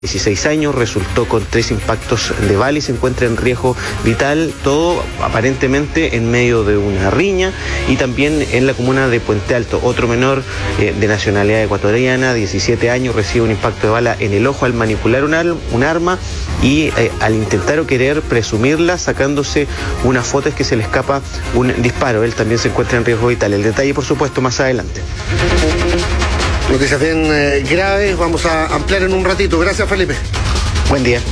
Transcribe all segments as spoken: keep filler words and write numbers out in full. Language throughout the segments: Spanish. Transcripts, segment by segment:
dieciséis años, resultó con tres impactos de bala y se encuentra en riesgo vital, todo aparentemente en medio de una riña, y también en la comuna de Puente Alto. Otro menor eh, de nacionalidad ecuatoriana, diecisiete años, recibe un impacto de bala en el ojo al manipular un, al, un arma y eh, al intentar o querer presumirla, sacándose una foto, es que se le escapa un disparo. Él también se encuentra en riesgo vital. El detalle, por supuesto, más adelante. Noticias bien eh, graves, vamos a ampliar en un ratito. Gracias, Felipe. Buen día.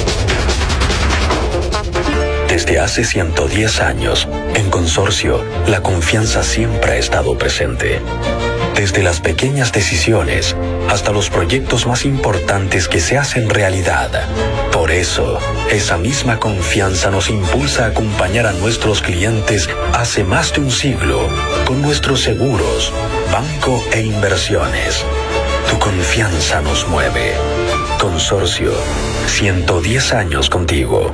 Desde hace ciento diez años, en Consorcio, la confianza siempre ha estado presente. Desde las pequeñas decisiones hasta los proyectos más importantes que se hacen realidad. Por eso, esa misma confianza nos impulsa a acompañar a nuestros clientes hace más de un siglo con nuestros seguros, banco e inversiones. Tu confianza nos mueve. Consorcio, ciento diez años contigo.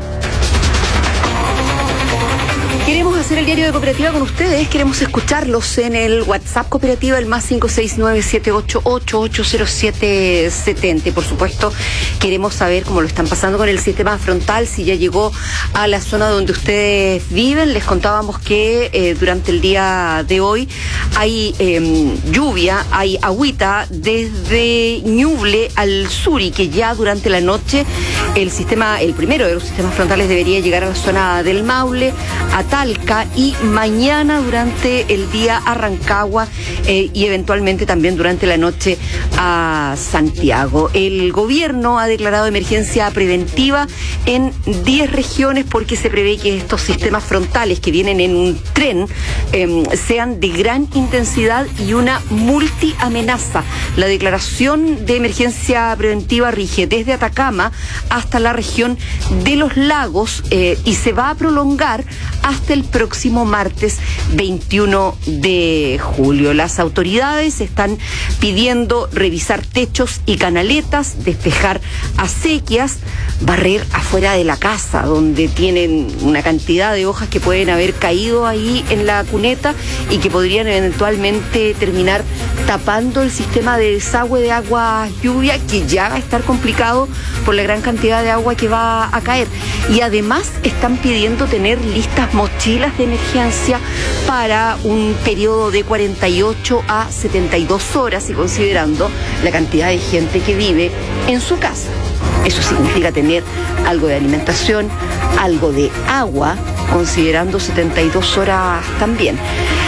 Queremos hacer el diario de Cooperativa con ustedes, queremos escucharlos en el WhatsApp Cooperativa, el más cinco seis nueve, siete ocho ocho, ocho cero siete siete cero. Por supuesto, queremos saber cómo lo están pasando con el sistema frontal, si ya llegó a la zona donde ustedes viven. Les contábamos que eh, durante el día de hoy hay eh, lluvia, hay agüita desde Ñuble al sur, y que ya durante la noche el sistema, el primero de los sistemas frontales debería llegar a la zona del Maule, a Talca, y mañana durante el día a Rancagua eh, y eventualmente también durante la noche a Santiago. El gobierno ha declarado emergencia preventiva en diez regiones porque se prevé que estos sistemas frontales que vienen en un tren eh, sean de gran intensidad y una multiamenaza. La declaración de emergencia preventiva rige desde Atacama hasta la región de los lagos eh, y se va a prolongar hasta el próximo martes veintiuno de julio. Las autoridades están pidiendo revisar techos y canaletas, despejar acequias, barrer afuera de la casa donde tienen una cantidad de hojas que pueden haber caído ahí en la cuneta y que podrían eventualmente terminar tapando el sistema de desagüe de agua lluvia, que ya va a estar complicado por la gran cantidad de agua que va a caer. Y además están pidiendo tener listas mochilas de emergencia para un periodo de cuarenta y ocho a setenta y dos horas, y considerando la cantidad de gente que vive en su casa. Eso significa tener algo de alimentación, algo de agua, considerando setenta y dos horas también.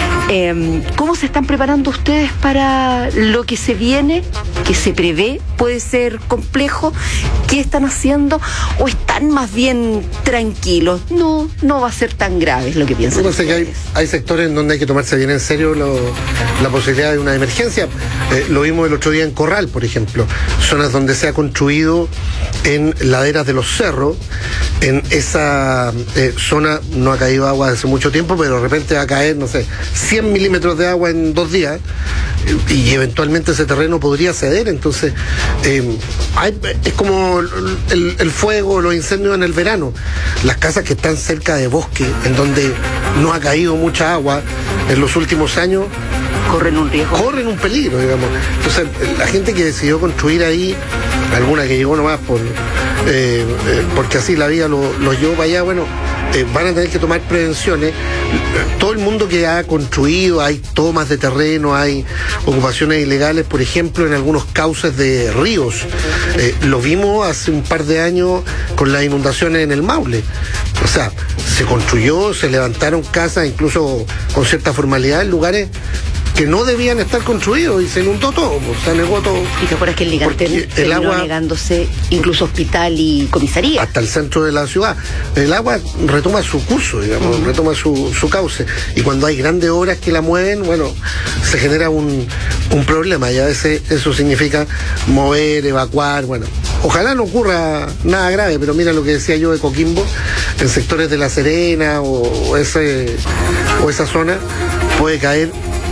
Eh, ¿Cómo se están preparando ustedes para lo que se viene, que se prevé? ¿Puede ser complejo? ¿Qué están haciendo? ¿O están más bien tranquilos? No, no va a ser tan grave, es lo que piensan. Yo sé que hay, hay sectores en donde hay que tomarse bien en serio lo, la posibilidad de una emergencia. Eh, lo vimos el otro día en Corral, por ejemplo. Zonas donde se ha construido en laderas de los cerros. En esa eh, zona no ha caído agua hace mucho tiempo, pero de repente va a caer, no sé, cien milímetros de agua en dos días, eh, y eventualmente ese terreno podría ceder. Entonces, eh, hay, es como el, el fuego, los incendios en el verano. Las casas que están cerca de bosque, en donde no ha caído mucha agua en los últimos años, corren un riesgo. Corren un peligro, digamos. Entonces, la gente que decidió construir ahí, alguna que llegó nomás por eh, eh, porque así la vida los lo llevó para allá, bueno, eh, van a tener que tomar prevenciones. Todo el mundo que ha construido, hay tomas de terreno, hay ocupaciones ilegales, por ejemplo, en algunos cauces de ríos. Eh, lo vimos hace un par de años con las inundaciones en el Maule. O sea, se construyó, se levantaron casas, incluso con cierta formalidad, en lugares que no debían estar construidos, y se inundó todo, o sea, negó todo. ¿Y te acuerdas que el Ligantén el agua negándose incluso hospital y comisaría? Hasta el centro de la ciudad. El agua retoma su curso, digamos, uh-huh. retoma su, su cauce. Y cuando hay grandes obras que la mueven, bueno, se genera un, un problema, y a veces eso significa mover, evacuar, bueno. Ojalá no ocurra nada grave, pero mira lo que decía yo de Coquimbo, en sectores de La Serena o, o, ese, o esa zona, puede caer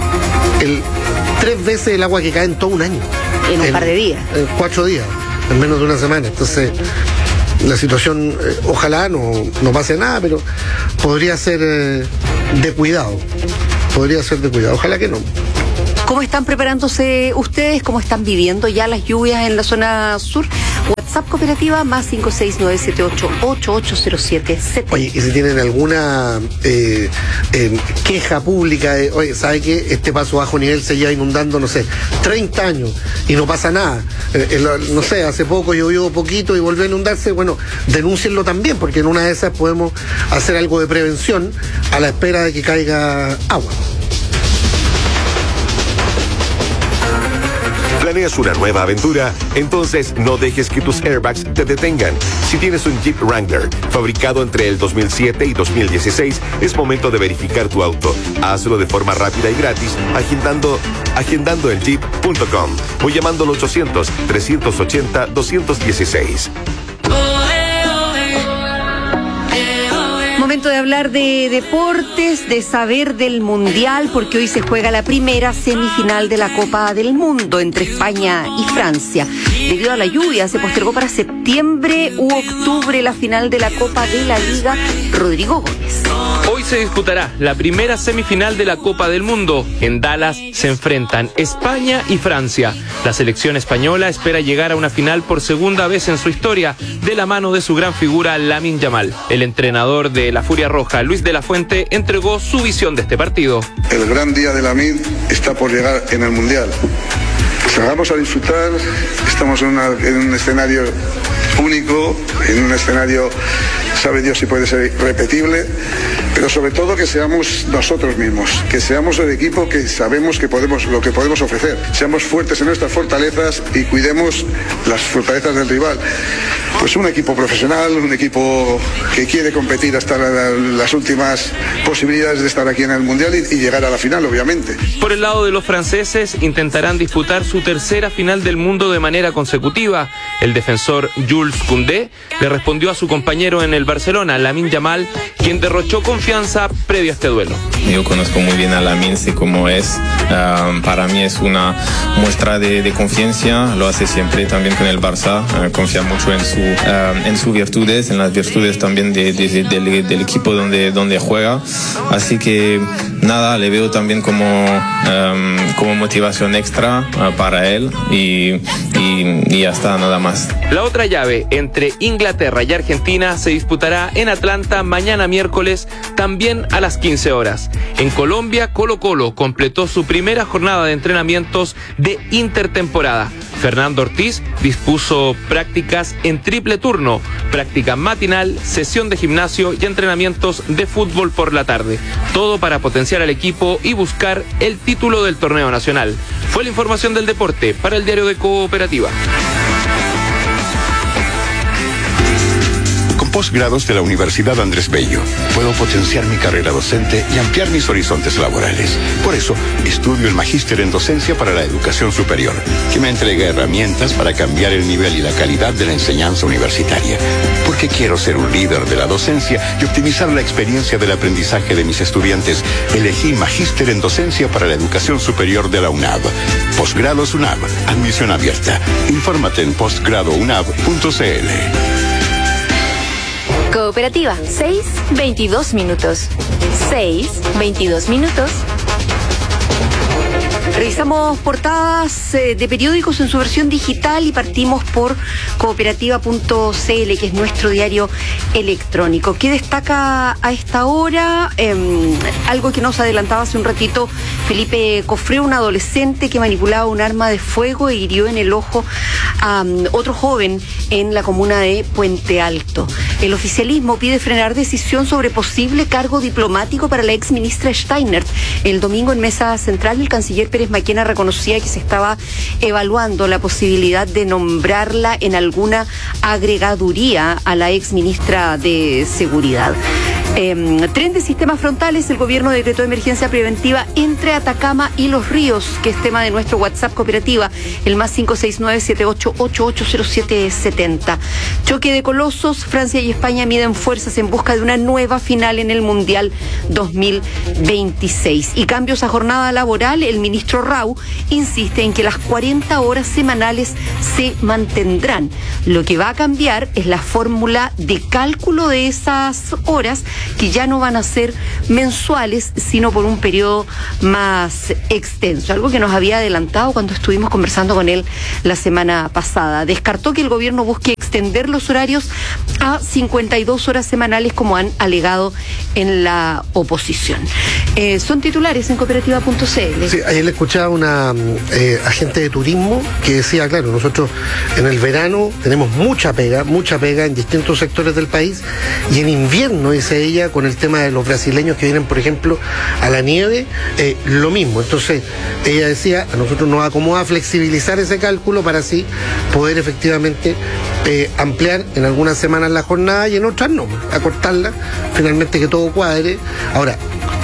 el tres veces el agua que cae en todo un año. En un en, par de días. En cuatro días, en menos de una semana. Entonces, la situación, eh, ojalá no, no pase nada, pero podría ser eh, de cuidado. Podría ser de cuidado. Ojalá que no. ¿Cómo están preparándose ustedes? ¿Cómo están viviendo ya las lluvias en la zona sur? WhatsApp Cooperativa más cinco seis nueve siete ocho ocho ocho cero siete siete. Oye, y si tienen alguna eh, eh, queja pública de, oye, ¿sabe qué? Este paso bajo nivel se lleva inundando, no sé, treinta años y no pasa nada. Eh, el, no sé, hace poco llovió poquito y volvió a inundarse. Bueno, denúncienlo también, porque en una de esas podemos hacer algo de prevención a la espera de que caiga agua. ¿Planeas una nueva aventura? Entonces no dejes que tus airbags te detengan. Si tienes un Jeep Wrangler fabricado entre el dos mil siete y dos mil dieciséis, es momento de verificar tu auto. Hazlo de forma rápida y gratis agendando, agendando el jeep punto com o llamando al ochocientos, trescientos ochenta, doscientos dieciséis. Momento de hablar de deportes, de saber del Mundial, porque hoy se juega la primera semifinal de la Copa del Mundo entre España y Francia. Debido a la lluvia, se postergó para septiembre u octubre la final de la Copa de la Liga. Rodrigo Gómez. Hoy se disputará la primera semifinal de la Copa del Mundo. En Dallas se enfrentan España y Francia. La selección española espera llegar a una final por segunda vez en su historia, de la mano de su gran figura Lamine Yamal. El entrenador de la Furia Roja, Luis de la Fuente, entregó su visión de este partido. El gran día de Lamine está por llegar en el Mundial. Vamos a disfrutar, estamos en, una, en un escenario único, en un escenario, sabe Dios si puede ser repetible, pero sobre todo que seamos nosotros mismos, que seamos el equipo que sabemos que podemos, lo que podemos ofrecer, seamos fuertes en nuestras fortalezas y cuidemos las fortalezas del rival. Pues un equipo profesional, un equipo que quiere competir hasta la, las últimas posibilidades de estar aquí en el Mundial y, y llegar a la final, obviamente. Por el lado de los franceses, intentarán disputar su tercera final del mundo de manera consecutiva. El defensor Jules Koundé le respondió a su compañero en el Barcelona, Lamine Yamal, quien derrochó confianza previo a este duelo. Yo conozco muy bien a Lamine, sé cómo es. Uh, para mí es una muestra de, de confianza, lo hace siempre también con el Barça, uh, confía mucho en su Uh, en sus virtudes, en las virtudes también de, de, de, de, del equipo donde, donde juega. Así que nada, le veo también como, um, como motivación extra uh, para él y, y, y ya está, nada más. La otra llave entre Inglaterra y Argentina se disputará en Atlanta mañana miércoles, también a las quince horas. En Colombia, Colo-Colo completó su primera jornada de entrenamientos de intertemporada. Fernando Ortiz dispuso prácticas en triple turno, práctica matinal, sesión de gimnasio y entrenamientos de fútbol por la tarde. Todo para potenciar al equipo y buscar el título del torneo nacional. Fue la información del deporte para el diario de Cooperativa. Posgrados de la Universidad Andrés Bello. Puedo potenciar mi carrera docente y ampliar mis horizontes laborales. Por eso, estudio el Magíster en Docencia para la Educación Superior, que me entrega herramientas para cambiar el nivel y la calidad de la enseñanza universitaria. Porque quiero ser un líder de la docencia y optimizar la experiencia del aprendizaje de mis estudiantes, elegí Magíster en Docencia para la Educación Superior de la UNAV. Posgrados UNAV. Admisión abierta. Infórmate en postgrado unab punto c l. Cooperativa, seis, veintidós minutos. seis, veintidós minutos. Revisamos portadas eh, de periódicos en su versión digital y partimos por cooperativa punto c l, que es nuestro diario electrónico. ¿Qué destaca a esta hora? Eh, algo que nos adelantaba hace un ratito Felipe Cofré, un adolescente que manipulaba un arma de fuego e hirió en el ojo a um, otro joven en la comuna de Puente Alto. El oficialismo pide frenar decisión sobre posible cargo diplomático para la ex ministra Steinert. El domingo en Mesa Central, el canciller Pérez Maquena reconocía que se estaba evaluando la posibilidad de nombrarla en alguna agregaduría a la ex ministra de Seguridad. Eh, tren de sistemas frontales, el gobierno decretó emergencia preventiva entre Atacama y Los Ríos, que es tema de nuestro WhatsApp Cooperativa, el más cinco seis nueve siete ocho ocho ocho cero siete siete cero. Choque de colosos, Francia y España miden fuerzas en busca de una nueva final en el Mundial dos mil veintiséis. Y cambios a jornada laboral, el ministro Rau insiste en que las cuarenta horas semanales se mantendrán. Lo que va a cambiar es la fórmula de cálculo de esas horas, que ya no van a ser mensuales, sino por un periodo más extenso, algo que nos había adelantado cuando estuvimos conversando con él la semana pasada. Descartó que el gobierno busque extender los horarios a cincuenta y dos horas semanales, como han alegado en la oposición. Eh, son titulares en cooperativa punto c l. Sí, ayer le escuchaba una eh, agente de turismo que decía, claro, nosotros en el verano tenemos mucha pega, mucha pega en distintos sectores del país, y en invierno, dice ella, con el tema de los brasileños que vienen, por ejemplo, a la nieve, eh, lo mismo. Entonces, ella decía, a nosotros nos acomoda flexibilizar ese cálculo para así poder efectivamente eh, ampliar en algunas semanas la jornada y en otras no, acortarla, finalmente que todo cuadre. Ahora,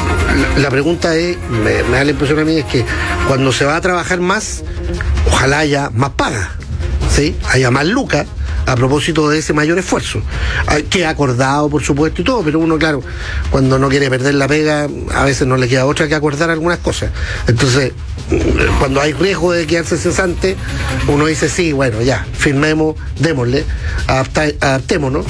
la pregunta es, me, me da la impresión a mí, es que cuando se va a trabajar más, ojalá haya más paga, ¿sí? Haya más lucas a propósito de ese mayor esfuerzo, que acordado por supuesto y todo, pero uno, claro, cuando no quiere perder la pega, a veces no le queda otra que acordar algunas cosas. Entonces, cuando hay riesgo de quedarse cesante, uno dice, sí, bueno, ya, firmemos, démosle, adapta, adaptémonos,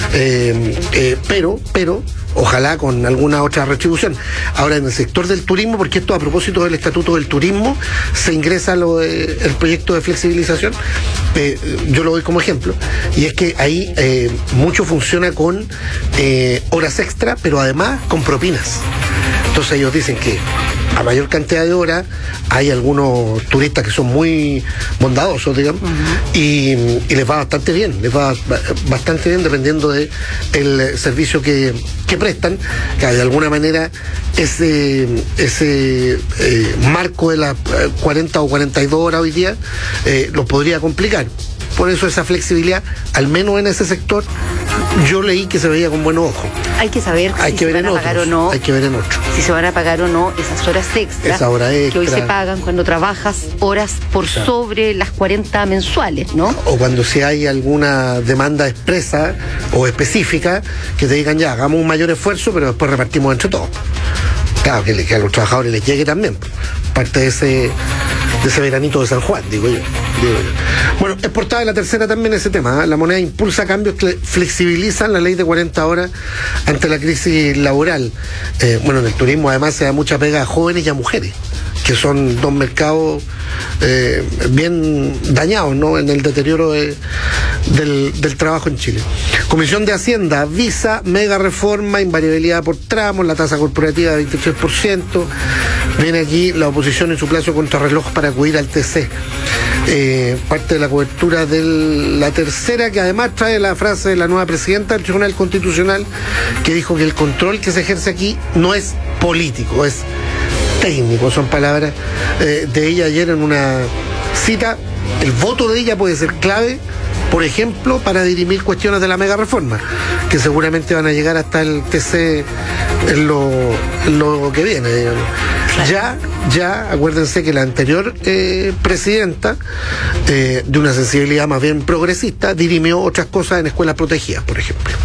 eh, eh, pero, pero ojalá con alguna otra retribución. Ahora, en el sector del turismo, porque esto a propósito del Estatuto del Turismo, se ingresa lo de, el proyecto de flexibilización, eh, yo lo doy como ejemplo, y es que ahí eh, mucho funciona con eh, horas extra, pero además con propinas. Entonces ellos dicen que a mayor cantidad de horas hay algunos turistas que son muy bondadosos, digamos, uh-huh. y, y les va bastante bien, les va bastante bien dependiendo de el servicio que, que prestan, que de alguna manera ese, ese eh, marco de las cuarenta o cuarenta y dos horas hoy día eh, los podría complicar. Por eso esa flexibilidad, al menos en ese sector, yo leí que se veía con buenos ojos. Hay que saber hay si que se ver van en a pagar otros, o no. Hay que ver en otros. Si se van a pagar o no esas horas extra. Esa hora extra. Que hoy se pagan cuando trabajas horas por claro. sobre las cuarenta mensuales, ¿no? O cuando si hay alguna demanda expresa o específica, que te digan ya, hagamos un mayor esfuerzo, pero después repartimos entre todos. Claro, que, que a los trabajadores les llegue también. Parte de ese, de ese veranito de San Juan, digo yo. Digo yo. Bueno, es portada de La Tercera también ese tema, ¿eh? La moneda impulsa cambios que flexibilizan la ley de cuarenta horas ante la crisis laboral. Eh, bueno, en el turismo además se da mucha pega a jóvenes y a mujeres, que son dos mercados eh, bien dañados, ¿no?, en el deterioro de, del, del trabajo en Chile. Comisión de Hacienda, Visa, mega reforma, invariabilidad por tramos, la tasa corporativa de veintitrés por ciento. Viene aquí la oposición en su plazo contrarreloj para acudir al T C. Eh, parte de la cobertura de La Tercera, que además trae la frase de la nueva presidenta del Tribunal Constitucional, que dijo que el control que se ejerce aquí no es político, es técnico. Son palabras eh, de ella ayer en una cita. El voto de ella puede ser clave, por ejemplo, para dirimir cuestiones de la mega reforma, que seguramente van a llegar hasta el T C en lo, en lo que viene, digamos. Ya, ya, acuérdense que la anterior eh, presidenta, eh, de una sensibilidad más bien progresista, dirimió otras cosas en escuelas protegidas, por ejemplo.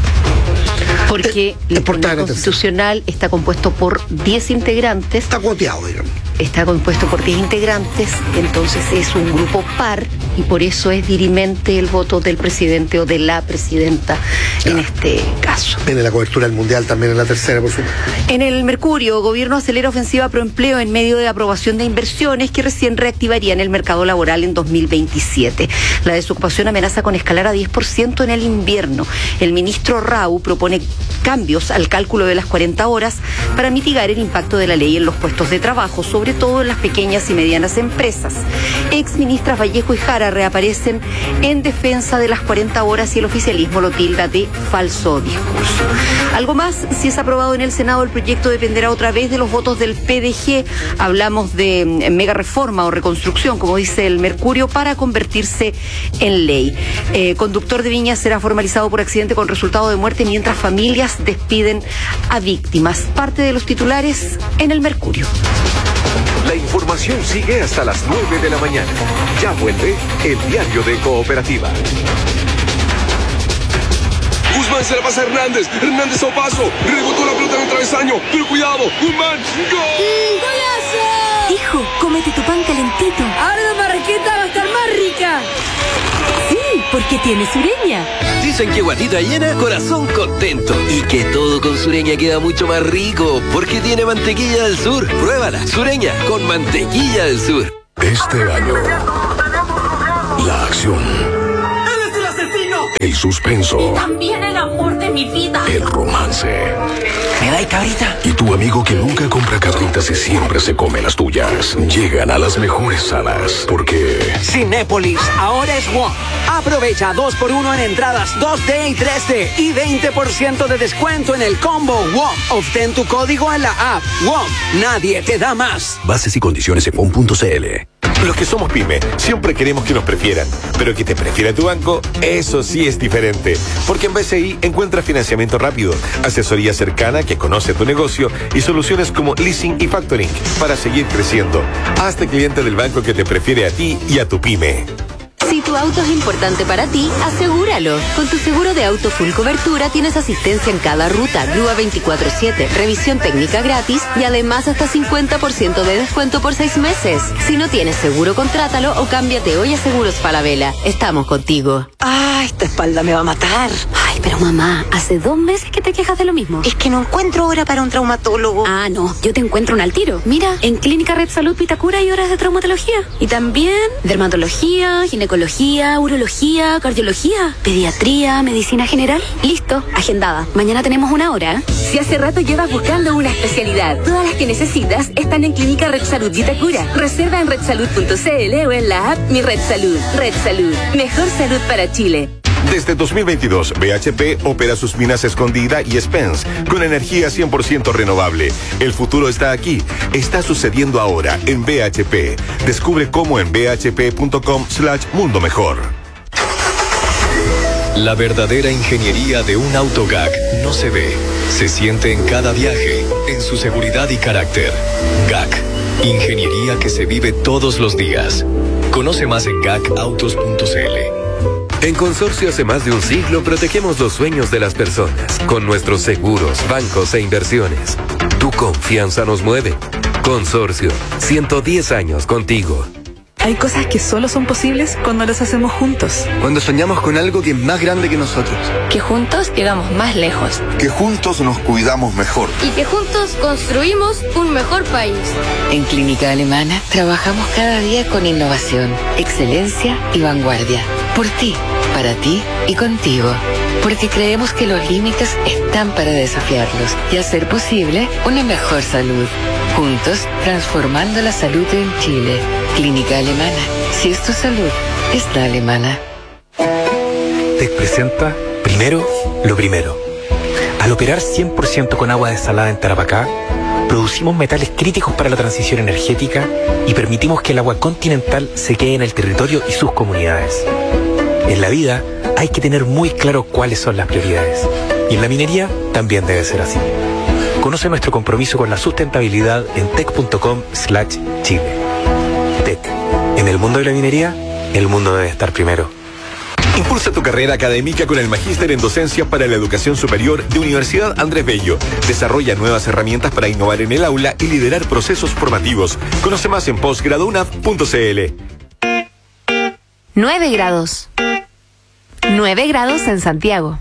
Porque el Tribunal Constitucional está compuesto por diez integrantes. Está cuoteado, digamos. Está compuesto por diez integrantes, entonces es un grupo par y por eso es dirimente el voto del presidente o de la presidenta ya. En este caso. Viene la cobertura del Mundial también en La Tercera, por supuesto. En el Mercurio, gobierno acelera ofensiva proempleo en medio de aprobación de inversiones que recién reactivarían el mercado laboral en dos mil veintisiete. La desocupación amenaza con escalar a diez por ciento en el invierno. El ministro Rau propone cambios al cálculo de las cuarenta horas para mitigar el impacto de la ley en los puestos de trabajo, sobre todo en las pequeñas y medianas empresas. Exministras Vallejo y Jara reaparecen en defensa de las cuarenta horas y el oficialismo lo tilda de falso discurso. Algo más, si es aprobado en el Senado, el proyecto dependerá otra vez de los votos del P D G. Hablamos de mega reforma o reconstrucción, como dice el Mercurio, para convertirse en ley. Eh, conductor de Viña será formalizado por accidente con resultado de muerte, mientras familias despiden a víctimas. Parte de los titulares en el Mercurio. La información sigue hasta las nueve de la mañana. Ya vuelve el diario de Cooperativa. Guzmán se la pasa a Hernández. Hernández a paso. Rebotó la pelota en el travesaño. Pero cuidado. Guzmán. ¡Gol! ¡Golazo! Hijo, cómete tu pan calentito. Ahora la marraqueta va a estar más rica. Sí, porque tiene Sureña. Dicen que guatita llena, corazón contento. Y que todo con Sureña queda mucho más rico, porque tiene mantequilla del sur. Pruébala, Sureña, con mantequilla del sur. Este año, la acción, ¡Él es el asesino! el suspenso, Y también el amor de mi vida. el romance. ¿Me dais cabrita? Y tu amigo que nunca compra cabritas y siempre se come las tuyas. Llegan a las mejores salas, porque... Cinépolis ahora es WOM. Aprovecha dos por uno en entradas dos D y tres D y veinte por ciento de descuento en el combo WOM. Obtén tu código en la app WOM. Nadie te da más. Bases y condiciones en W O M punto C L. Los que somos pyme siempre queremos que nos prefieran, pero que te prefiera tu banco, eso sí es diferente. Porque en B C I encuentras financiamiento rápido, asesoría cercana que conoce tu negocio y soluciones como leasing y factoring para seguir creciendo. Hazte cliente del banco que te prefiere a ti y a tu pyme. Si tu auto es importante para ti, asegúralo. Con tu seguro de auto full cobertura tienes asistencia en cada ruta, grúa veinticuatro siete, revisión técnica gratis y además hasta cincuenta por ciento de descuento por seis meses. Si no tienes seguro, contrátalo o cámbiate hoy a Seguros Falabella. Estamos contigo. Ah, esta espalda me va a matar. Ay, pero mamá, hace dos meses que te quejas de lo mismo. Es que no encuentro hora para un traumatólogo. Ah, no, yo te encuentro un al tiro. Mira, en Clínica Red Salud Vitacura hay horas de traumatología. Y también dermatología, ginecología, urología, cardiología, pediatría, medicina general. Listo, agendada. Mañana tenemos una hora. Si hace rato llevas buscando una especialidad, todas las que necesitas están en Clínica Red Salud Vitacura. Reserva en red salud punto c l o en la app Mi Red Salud. Red Salud, mejor salud para Chile. Desde dos mil veintidós, B H P opera sus minas Escondida y Spence con energía cien por ciento renovable. El futuro está aquí. Está sucediendo ahora en B H P. Descubre cómo en b h p punto com slash mundo mejor. La verdadera ingeniería de un auto G A C no se ve, se siente en cada viaje, en su seguridad y carácter. G A C, ingeniería que se vive todos los días. Conoce más en G A C autos punto c l. En Consorcio hace más de un siglo protegemos los sueños de las personas con nuestros seguros, bancos e inversiones. Tu confianza nos mueve. Consorcio, ciento diez años contigo. Hay cosas que solo son posibles cuando las hacemos juntos. Cuando soñamos con algo que es más grande que nosotros. Que juntos llegamos más lejos. Que juntos nos cuidamos mejor. Y que juntos construimos un mejor país. En Clínica Alemana trabajamos cada día con innovación, excelencia y vanguardia. Por ti, para ti y contigo. Porque creemos que los límites están para desafiarlos y hacer posible una mejor salud. Juntos, transformando la salud en Chile. Clínica Alemana. Si es tu salud, es la alemana. T E C presenta Primero lo Primero. Al operar cien por ciento con agua desalada en Tarapacá, producimos metales críticos para la transición energética y permitimos que el agua continental se quede en el territorio y sus comunidades. En la vida hay que tener muy claro cuáles son las prioridades. Y en la minería también debe ser así. Conoce nuestro compromiso con la sustentabilidad en tec punto com slash chile. T E C. En el mundo de la minería, el mundo debe estar primero. Impulsa tu carrera académica con el Magíster en Docencia para la Educación Superior de Universidad Andrés Bello. Desarrolla nuevas herramientas para innovar en el aula y liderar procesos formativos. Conoce más en postgradounap punto c l. nueve grados. nueve grados en Santiago.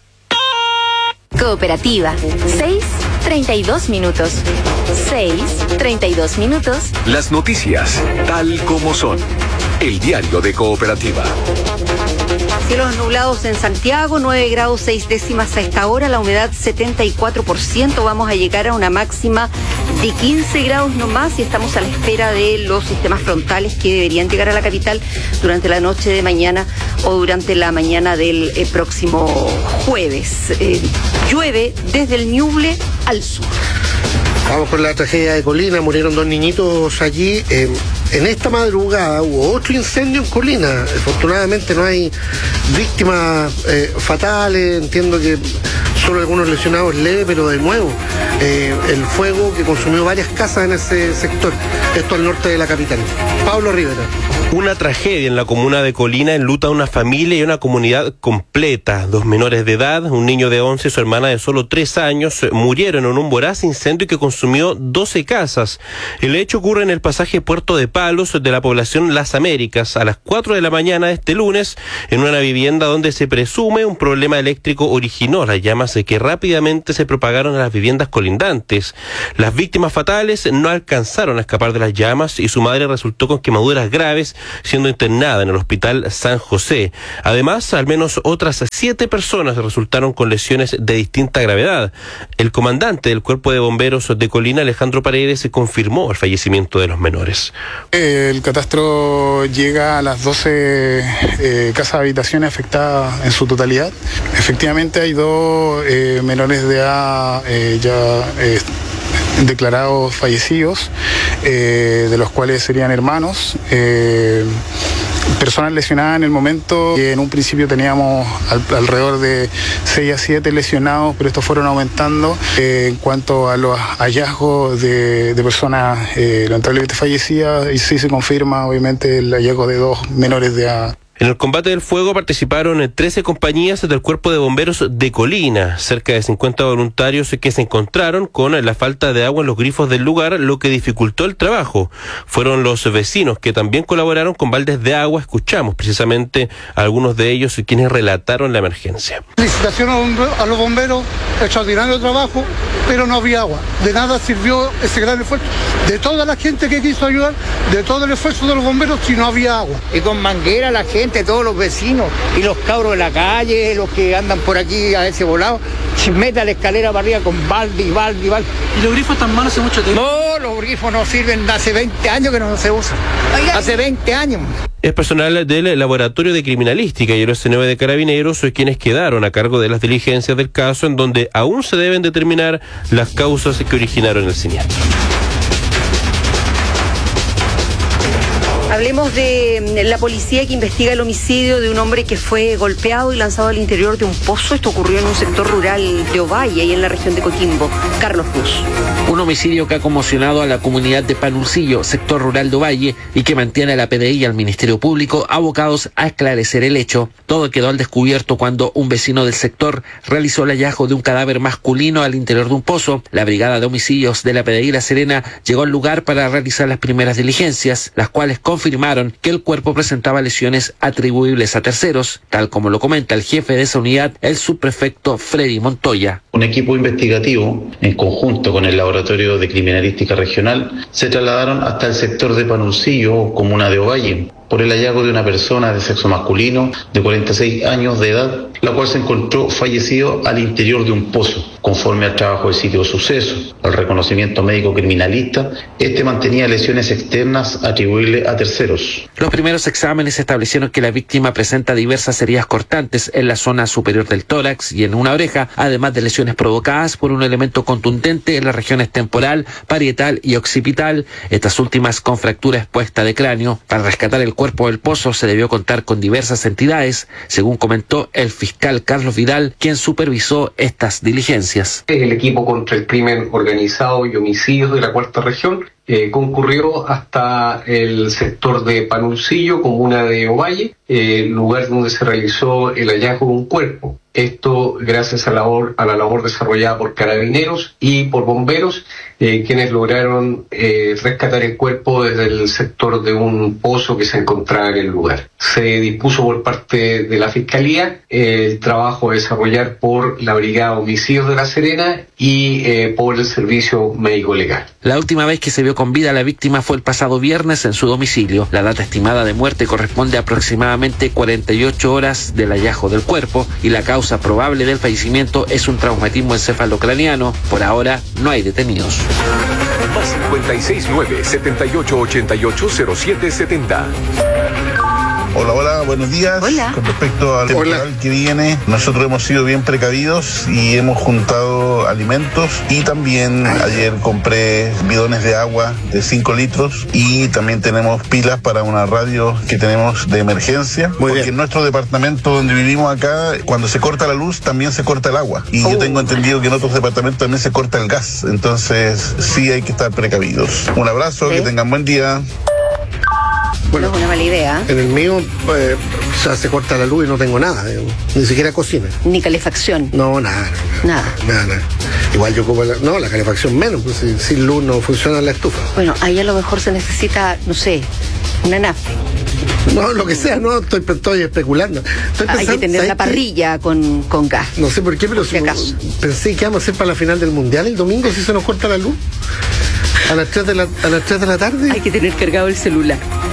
Cooperativa. seis, treinta y dos minutos. seis, treinta y dos minutos. Las noticias, tal como son. El diario de Cooperativa. Cielos nublados en Santiago, nueve grados seis décimas a esta hora, la humedad setenta y cuatro por ciento, vamos a llegar a una máxima de quince grados nomás y estamos a la espera de los sistemas frontales que deberían llegar a la capital durante la noche de mañana o durante la mañana del eh, próximo jueves. Eh, llueve desde el Ñuble al sur. Vamos con la tragedia de Colina, murieron dos niñitos allí. Eh, en esta madrugada hubo otro incendio en Colina. Afortunadamente no hay víctimas eh, fatales, entiendo que solo algunos lesionados leves, pero de nuevo, eh, el fuego que consumió varias casas en ese sector, esto al norte de la capital. Pablo Rivera. Una tragedia en la comuna de Colina enluta a una familia y una comunidad completa. Dos menores de edad, un niño de once y su hermana de solo tres años, murieron en un voraz incendio que consumió doce casas. El hecho ocurre en el pasaje Puerto de Palos de la población Las Américas a las cuatro de la mañana de este lunes, en una vivienda donde se presume un problema eléctrico originó las llamas que rápidamente se propagaron a las viviendas colindantes. Las víctimas fatales no alcanzaron a escapar de las llamas y su madre resultó con quemaduras graves, siendo internada en el hospital San José. Además, al menos otras siete personas resultaron con lesiones de distinta gravedad. El comandante del Cuerpo de Bomberos de Colina, Alejandro Paredes, confirmó el fallecimiento de los menores. El catastro llega a las doce eh, casas habitaciones afectadas en su totalidad. Efectivamente hay dos eh, menores de edad eh, ya eh, declarados fallecidos, eh, de los cuales serían hermanos, eh, personas lesionadas en el momento, que en un principio teníamos al, alrededor de seis a siete lesionados, pero estos fueron aumentando. Eh, en cuanto a los hallazgos de, de personas eh, lamentablemente fallecidas, y sí se confirma obviamente el hallazgo de dos menores de edad. En el combate del fuego participaron trece compañías del Cuerpo de Bomberos de Colina, cerca de cincuenta voluntarios que se encontraron con la falta de agua en los grifos del lugar, lo que dificultó el trabajo. Fueron los vecinos que también colaboraron con baldes de agua. Escuchamos precisamente a algunos de ellos quienes relataron la emergencia. Felicitaciones a los bomberos, extraordinario trabajo, pero no había agua. De nada sirvió ese gran esfuerzo de toda la gente que quiso ayudar, de todo el esfuerzo de los bomberos, si no había agua. Y con manguera la gente, todos los vecinos y los cabros de la calle, los que andan por aquí a ese volado, se mete a la escalera para arriba con balde y balde y balde. ¿Y los grifos están malos hace mucho tiempo? No, los grifos no sirven, hace veinte años que no se usan. Hace veinte años. Es personal del Laboratorio de Criminalística y el O S nueve de Carabineros quienes quedaron a cargo de las diligencias del caso, en donde aún se deben determinar las causas que originaron el siniestro. Hablemos de la policía que investiga el homicidio de un hombre que fue golpeado y lanzado al interior de un pozo. Esto ocurrió en un sector rural de Ovalle y en la región de Coquimbo. Carlos Cruz. Un homicidio que ha conmocionado a la comunidad de Panurcillo, sector rural de Ovalle, y que mantiene a la P D I y al Ministerio Público abocados a esclarecer el hecho. Todo quedó al descubierto cuando un vecino del sector realizó el hallazgo de un cadáver masculino al interior de un pozo. La Brigada de Homicidios de la P D I La Serena llegó al lugar para realizar las primeras diligencias, las cuales confirmaron confirmaron que el cuerpo presentaba lesiones atribuibles a terceros, tal como lo comenta el jefe de esa unidad, el subprefecto Freddy Montoya. Un equipo investigativo, en conjunto con el Laboratorio de Criminalística Regional, se trasladaron hasta el sector de Panurcillo, comuna de Ovalle, por el hallazgo de una persona de sexo masculino de cuarenta y seis años de edad, la cual se encontró fallecido al interior de un pozo. Conforme al trabajo del sitio de suceso, al reconocimiento médico criminalista, este mantenía lesiones externas atribuibles a terceros. Los primeros exámenes establecieron que la víctima presenta diversas heridas cortantes en la zona superior del tórax y en una oreja, además de lesiones provocadas por un elemento contundente en las regiones temporal, parietal y occipital, estas últimas con fractura expuesta de cráneo. Para rescatar el cuerpo del pozo se debió contar con diversas entidades, según comentó el fiscal Carlos Vidal, quien supervisó estas diligencias. El equipo contra el crimen organizado y homicidios de la cuarta región eh, concurrió hasta el sector de Panurcillo, comuna de Ovalle, eh, lugar donde se realizó el hallazgo de un cuerpo. Esto gracias a la, labor, a la labor desarrollada por carabineros y por bomberos, eh, quienes lograron eh, rescatar el cuerpo desde el sector de un pozo que se encontraba en el lugar. Se dispuso por parte de la Fiscalía eh, el trabajo a desarrollar por la Brigada de Homicidios de La Serena y eh, por el Servicio Médico Legal. La última vez que se vio con vida a la víctima fue el pasado viernes en su domicilio. La data estimada de muerte corresponde a aproximadamente cuarenta y ocho horas del hallazgo del cuerpo y la causa probable del fallecimiento es un traumatismo encefalocraniano. Por ahora no hay detenidos. cincuenta y seis nueve, setenta y ocho ochenta y ocho, cero siete setenta. Hola, hola, buenos días. Hola. Con respecto al temporal que viene, nosotros hemos sido bien precavidos y hemos juntado alimentos y también ayer compré bidones de agua de cinco litros y también tenemos pilas para una radio que tenemos de emergencia. Muy porque bien. en nuestro departamento donde vivimos acá, cuando se corta la luz también se corta el agua. Y Oh. yo tengo entendido que en otros departamentos también se corta el gas. Entonces sí hay que estar precavidos. Un abrazo, ¿Sí? que tengan buen día. Bueno, no es una mala idea. En el mío eh, o sea, se corta la luz y no tengo nada, digamos. Ni siquiera cocina. Ni calefacción. No, nada. Nada. Nada, nada. Igual yo ocupo la, no, la calefacción menos, pues sin, sin luz no funciona la estufa. Bueno, ahí a lo mejor se necesita, no sé, una nafta. No, lo que sea, no, estoy, estoy especulando. Estoy pensando, hay que tener la parrilla que... con, con gas. No sé por qué, pero si acaso. Pensé que vamos a hacer para la final del Mundial el domingo si se nos corta la luz. A las tres de la, a las tres de la tarde. Hay que tener cargado el celular.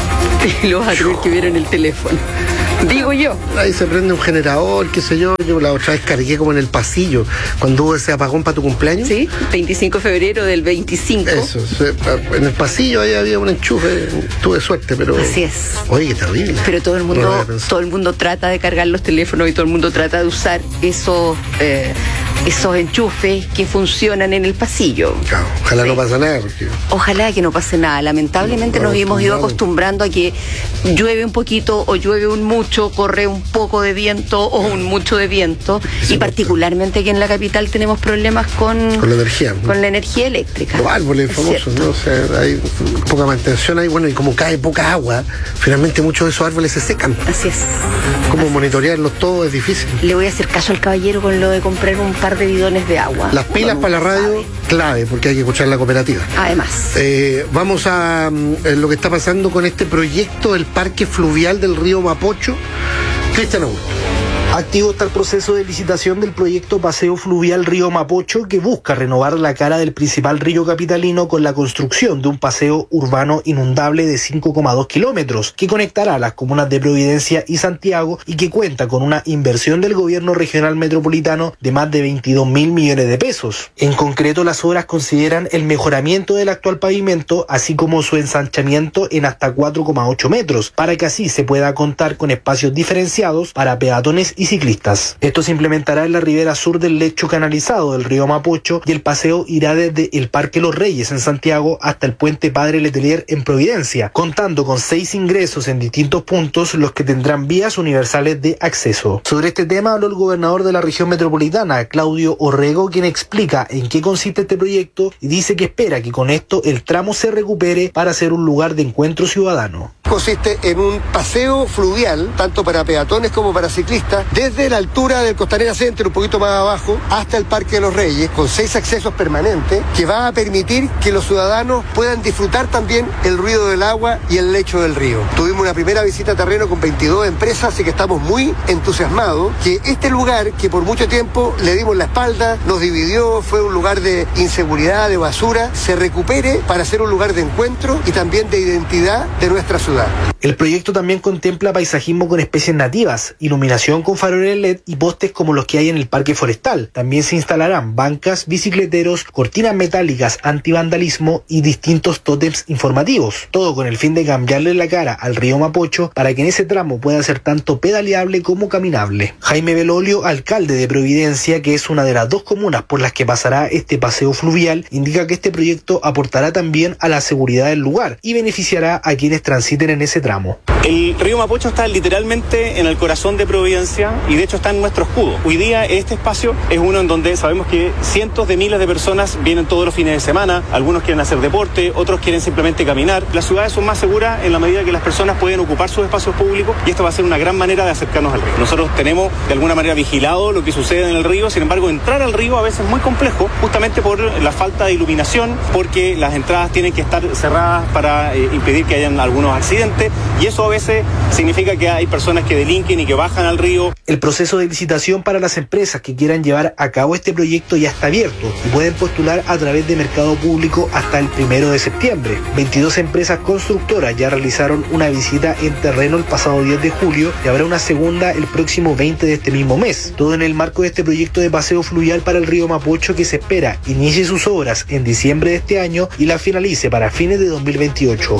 Y lo vas a tener que ver en el teléfono. Digo yo. Ahí se prende un generador, qué sé yo. Yo la otra vez cargué como en el pasillo, cuando hubo ese apagón para tu cumpleaños. Sí, veinticinco de febrero del veinticinco. Eso, en el pasillo ahí había un enchufe, tuve suerte, pero... Así es. Oye, qué terrible. Pero todo el mundo, no todo el mundo trata de cargar los teléfonos y todo el mundo trata de usar esos... Eh, esos enchufes que funcionan en el pasillo. Claro, ojalá sí. no pase nada. Porque... Ojalá que no pase nada. Lamentablemente no, nos hemos ido acostumbrando a que llueve un poquito o llueve un mucho, corre un poco de viento o un mucho de viento. Sí, y particularmente aquí en la capital tenemos problemas con, con la energía. Con la energía eléctrica. Los árboles famosos, ¿no? O sea, hay poca mantención ahí, bueno, y como cae poca agua, finalmente muchos de esos árboles se secan. Así es. Como Así. monitorearlos todo es difícil. Le voy a hacer caso al caballero con lo de comprar un par de bidones de agua. Las pilas para la radio, sabe. Clave, porque hay que escuchar la cooperativa. Además. Eh, vamos a eh, lo que está pasando con este proyecto del parque fluvial del río Mapocho. Cristian Augusto. Activo está el proceso de licitación del proyecto Paseo Fluvial Río Mapocho, que busca renovar la cara del principal río capitalino con la construcción de un paseo urbano inundable de cinco coma dos kilómetros, que conectará a las comunas de Providencia y Santiago y que cuenta con una inversión del gobierno regional metropolitano de más de veintidós mil millones de pesos. En concreto, las obras consideran el mejoramiento del actual pavimento, así como su ensanchamiento en hasta cuatro coma ocho metros, para que así se pueda contar con espacios diferenciados para peatones y ciclistas. Esto se implementará en la ribera sur del lecho canalizado del río Mapocho y el paseo irá desde el Parque Los Reyes en Santiago hasta el puente Padre Letelier en Providencia, contando con seis ingresos en distintos puntos, los que tendrán vías universales de acceso. Sobre este tema habló el gobernador de la región metropolitana, Claudio Orrego, quien explica en qué consiste este proyecto y dice que espera que con esto el tramo se recupere para ser un lugar de encuentro ciudadano. Consiste en un paseo fluvial, tanto para peatones como para ciclistas, desde la altura del Costanera Center, un poquito más abajo, hasta el Parque de los Reyes, con seis accesos permanentes, que va a permitir que los ciudadanos puedan disfrutar también el ruido del agua y el lecho del río. Tuvimos una primera visita a terreno con veintidós empresas, así que estamos muy entusiasmados que este lugar, que por mucho tiempo le dimos la espalda, nos dividió, fue un lugar de inseguridad, de basura, se recupere para ser un lugar de encuentro y también de identidad de nuestra ciudad. El proyecto también contempla paisajismo con especies nativas, iluminación con faroles L E D y postes como los que hay en el Parque Forestal. También se instalarán bancas, bicicleteros, cortinas metálicas antivandalismo y distintos tótems informativos. Todo con el fin de cambiarle la cara al río Mapocho para que en ese tramo pueda ser tanto pedaleable como caminable. Jaime Belolio, alcalde de Providencia, que es una de las dos comunas por las que pasará este paseo fluvial, indica que este proyecto aportará también a la seguridad del lugar y beneficiará a quienes transiten en ese tramo. El río Mapocho está literalmente en el corazón de Providencia y de hecho está en nuestro escudo. Hoy día este espacio es uno en donde sabemos que cientos de miles de personas vienen todos los fines de semana, algunos quieren hacer deporte, otros quieren simplemente caminar. Las ciudades son más seguras en la medida que las personas pueden ocupar sus espacios públicos y esto va a ser una gran manera de acercarnos al río. Nosotros tenemos de alguna manera vigilado lo que sucede en el río, sin embargo entrar al río a veces es muy complejo justamente por la falta de iluminación, porque las entradas tienen que estar cerradas para eh, impedir que hayan algunos accidentes y eso a veces significa que hay personas que delinquen y que bajan al río. El proceso de licitación para las empresas que quieran llevar a cabo este proyecto ya está abierto y pueden postular a través de Mercado Público hasta el primero de septiembre. veintidós empresas constructoras ya realizaron una visita en terreno el pasado diez de julio y habrá una segunda el próximo veinte de este mismo mes. Todo en el marco de este proyecto de paseo fluvial para el río Mapocho que se espera inicie sus obras en diciembre de este año y la finalice para fines de dos mil veintiocho.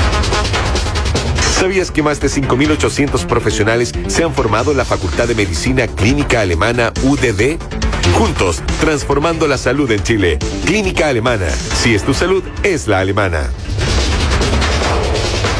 ¿Sabías que más de cinco mil ochocientos profesionales se han formado en la Facultad de Medicina Clínica Alemana U D D? Juntos, transformando la salud en Chile. Clínica Alemana. Si es tu salud, es la alemana.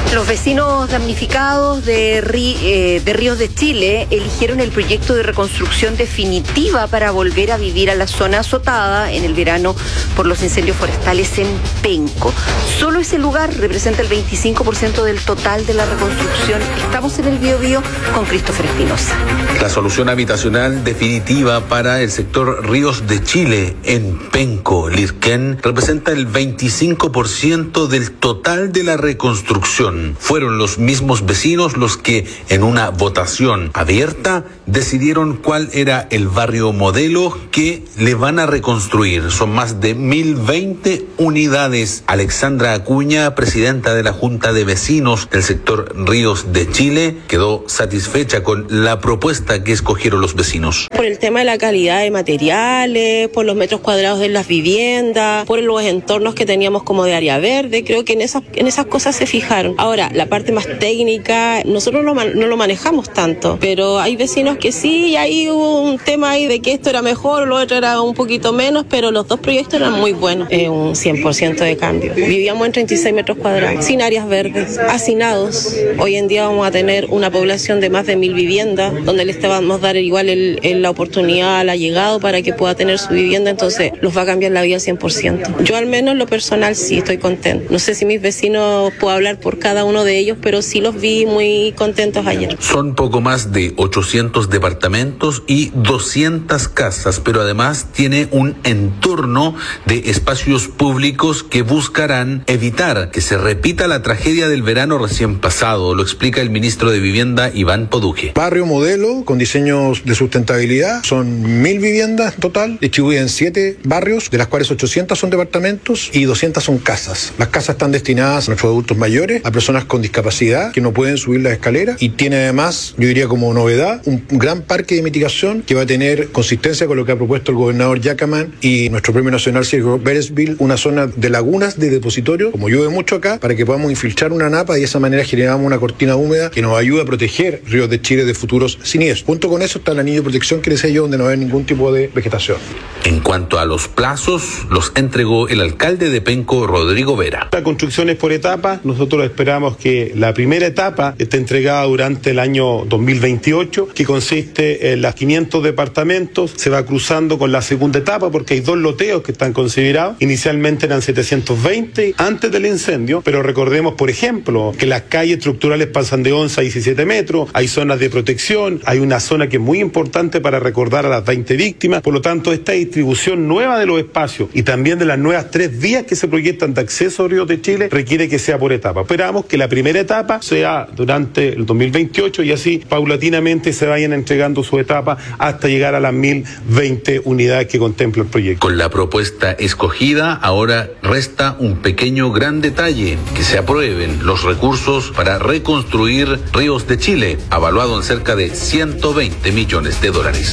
Los vecinos damnificados de, Rí, eh, de Ríos de Chile eligieron el proyecto de reconstrucción definitiva para volver a vivir a la zona azotada en el verano por los incendios forestales en Penco. Solo ese lugar representa el veinticinco por ciento del total de la reconstrucción. Estamos en el Biobío con Christopher Espinosa. La solución habitacional definitiva para el sector Ríos de Chile en Penco, Lirquén, representa el veinticinco por ciento del total de la reconstrucción. Fueron los mismos vecinos los que, en una votación abierta, decidieron cuál era el barrio modelo que le van a reconstruir. Son más de mil veinte unidades. Alexandra Acuña, presidenta de la Junta de Vecinos del sector Ríos de Chile, quedó satisfecha con la propuesta que escogieron los vecinos. Por el tema de la calidad de materiales, por los metros cuadrados de las viviendas, por los entornos que teníamos como de área verde, creo que en esas, en esas cosas se fijaron. Ahora, la parte más técnica, nosotros no, no lo manejamos tanto, pero hay vecinos que sí, y ahí hubo un tema ahí de que esto era mejor, lo otro era un poquito menos, pero los dos proyectos eran muy buenos, eh, un cien por ciento de cambio. Vivíamos en treinta y seis metros cuadrados, sin áreas verdes, hacinados. Hoy en día vamos a tener una población de más de mil viviendas, donde les vamos a dar igual el, el, la oportunidad al allegado para que pueda tener su vivienda, entonces los va a cambiar la vida al cien por ciento. Yo al menos en lo personal sí estoy contento. No sé si mis vecinos puedo hablar por cada uno de ellos, pero sí los vi muy contentos ayer. Son poco más de ochocientos departamentos y doscientas casas, pero además tiene un entorno de espacios públicos que buscarán evitar que se repita la tragedia del verano recién pasado, lo explica el ministro de Vivienda, Iván Poduje. Barrio modelo con diseños de sustentabilidad, son mil viviendas en total, distribuidas en siete barrios, de las cuales ochocientas son departamentos y doscientas son casas. Las casas están destinadas a nuestros adultos mayores, a personas con discapacidad que no pueden subir las escaleras, y tiene además, yo diría como novedad, un gran parque de mitigación que va a tener consistencia con lo que ha propuesto el gobernador Yacaman y nuestro premio nacional Sergio Beresville, una zona de lagunas de depositorio, como llueve mucho acá, para que podamos infiltrar una napa y de esa manera generamos una cortina húmeda que nos ayuda a proteger Ríos de Chile de futuros siniestros. Junto con eso está el anillo de protección que les he yo, donde no va a haber ningún tipo de vegetación. En cuanto a los plazos, los entregó el alcalde de Penco, Rodrigo Vera. La construcción es por etapas. Nosotros esperamos que la primera etapa esté entregada durante el año dos mil veintiocho, que consiste en las quinientos departamentos. Se va cruzando con la segunda etapa porque hay dos loteos que están considerados. Inicialmente eran setecientos veinte antes del incendio, pero recordemos, por ejemplo, que las calles estructurales pasan de once a diecisiete metros, hay zonas de protección, hay una zona que es muy importante para recordar a las veinte víctimas. Por lo tanto, esta distribución nueva de los espacios y también de las nuevas tres vías que se proyectan de acceso a Ríos de Chile requiere que sea por etapa. Esperamos que la primera etapa sea durante el dos mil veintiocho y así paulatinamente se vayan entregando su etapa hasta llegar a las mil veinte unidades que contempla el proyecto. Con la propuesta escogida, ahora resta un pequeño gran detalle: que se aprueben los recursos para reconstruir Ríos de Chile, avaluado en cerca de ciento veinte millones de dólares.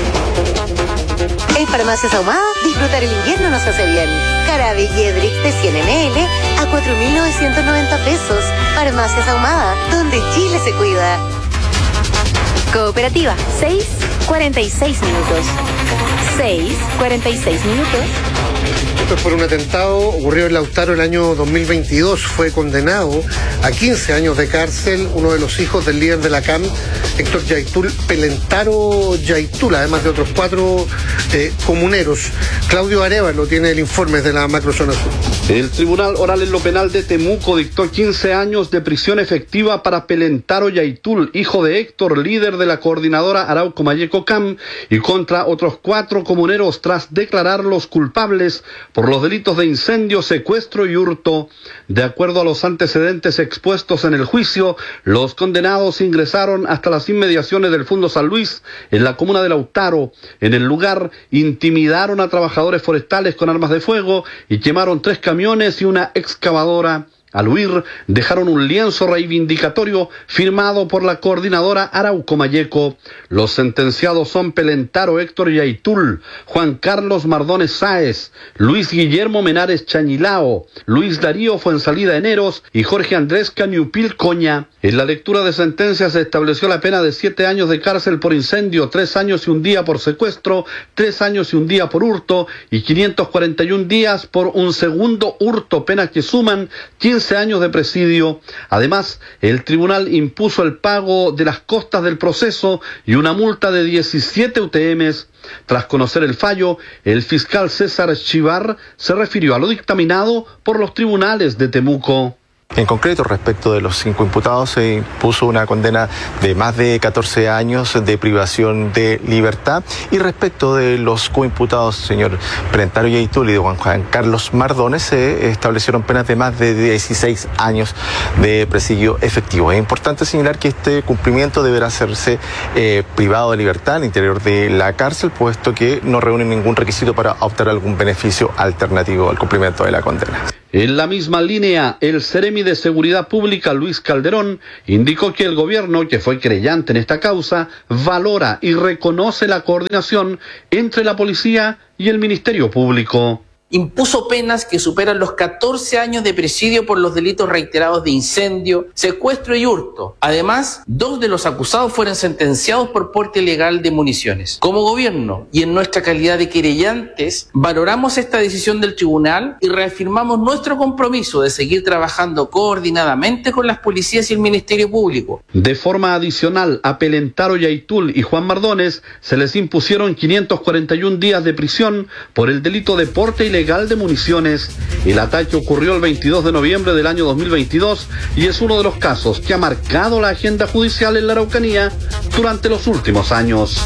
En Farmacias Ahumada, disfrutar el invierno nos hace bien. Carabe y Edrix de cien mililitros a cuatro mil novecientos noventa pesos. Farmacias Ahumada, donde Chile se cuida. Cooperativa, seis cuarenta y seis minutos. seis cuarenta y seis minutos. Esto es por un atentado ocurrido en Lautaro el año dos mil veintidós. Fue condenado a quince años de cárcel uno de los hijos del líder de la C A M, Héctor Yaitul Pelentaro Yaitul, además de otros cuatro eh, comuneros. Claudio Arevalo tiene el informe de la macrozona sur. El Tribunal Oral en lo Penal de Temuco dictó quince años de prisión efectiva para Pelentaro Yaitul, hijo de Héctor, líder de la coordinadora Arauco Mayeco C A M, y contra otros cuatro comuneros tras declararlos culpables por los delitos de incendio, secuestro y hurto. De acuerdo a los antecedentes expuestos en el juicio, los condenados ingresaron hasta las inmediaciones del Fundo San Luis, en la comuna de Lautaro. En el lugar, intimidaron a trabajadores forestales con armas de fuego y quemaron tres camiones y una excavadora. Al huir, dejaron un lienzo reivindicatorio firmado por la coordinadora Arauco Mayeco. Los sentenciados son Pelentaro Héctor Yaitul, Juan Carlos Mardones Sáez, Luis Guillermo Menares Chañilao, Luis Darío Fuensalida Eneros y Jorge Andrés Cañupil Coña. En la lectura de sentencia se estableció la pena de siete años de cárcel por incendio, tres años y un día por secuestro, tres años y un día por hurto y quinientos cuarenta y un días por un segundo hurto, penas que suman quince quince años de presidio. Además, el tribunal impuso el pago de las costas del proceso y una multa de diecisiete U T Ms. Tras conocer el fallo, el fiscal César Chivar se refirió a lo dictaminado por los tribunales de Temuco. En concreto, respecto de los cinco imputados, se impuso una condena de más de catorce años de privación de libertad. Y respecto de los coimputados, señor Perentaro Yaitul y de Juan, Juan Carlos Mardones, se establecieron penas de más de dieciséis años de presidio efectivo. Es importante señalar que este cumplimiento deberá hacerse eh, privado de libertad al interior de la cárcel, puesto que no reúne ningún requisito para obtener algún beneficio alternativo al cumplimiento de la condena. En la misma línea, el Seremi de Seguridad Pública, Luis Calderón, indicó que el gobierno, que fue creyente en esta causa, valora y reconoce la coordinación entre la policía y el Ministerio Público. Impuso penas que superan los catorce años de presidio por los delitos reiterados de incendio, secuestro y hurto. Además, dos de los acusados fueron sentenciados por porte ilegal de municiones. Como gobierno y en nuestra calidad de querellantes, valoramos esta decisión del tribunal y reafirmamos nuestro compromiso de seguir trabajando coordinadamente con las policías y el Ministerio Público. De forma adicional, a Pelentaro Yaitul y Juan Mardones se les impusieron quinientos cuarenta y un días de prisión por el delito de porte ilegal de municiones. El ataque ocurrió el veintidós de noviembre del año dos mil veintidós y es uno de los casos que ha marcado la agenda judicial en la Araucanía durante los últimos años.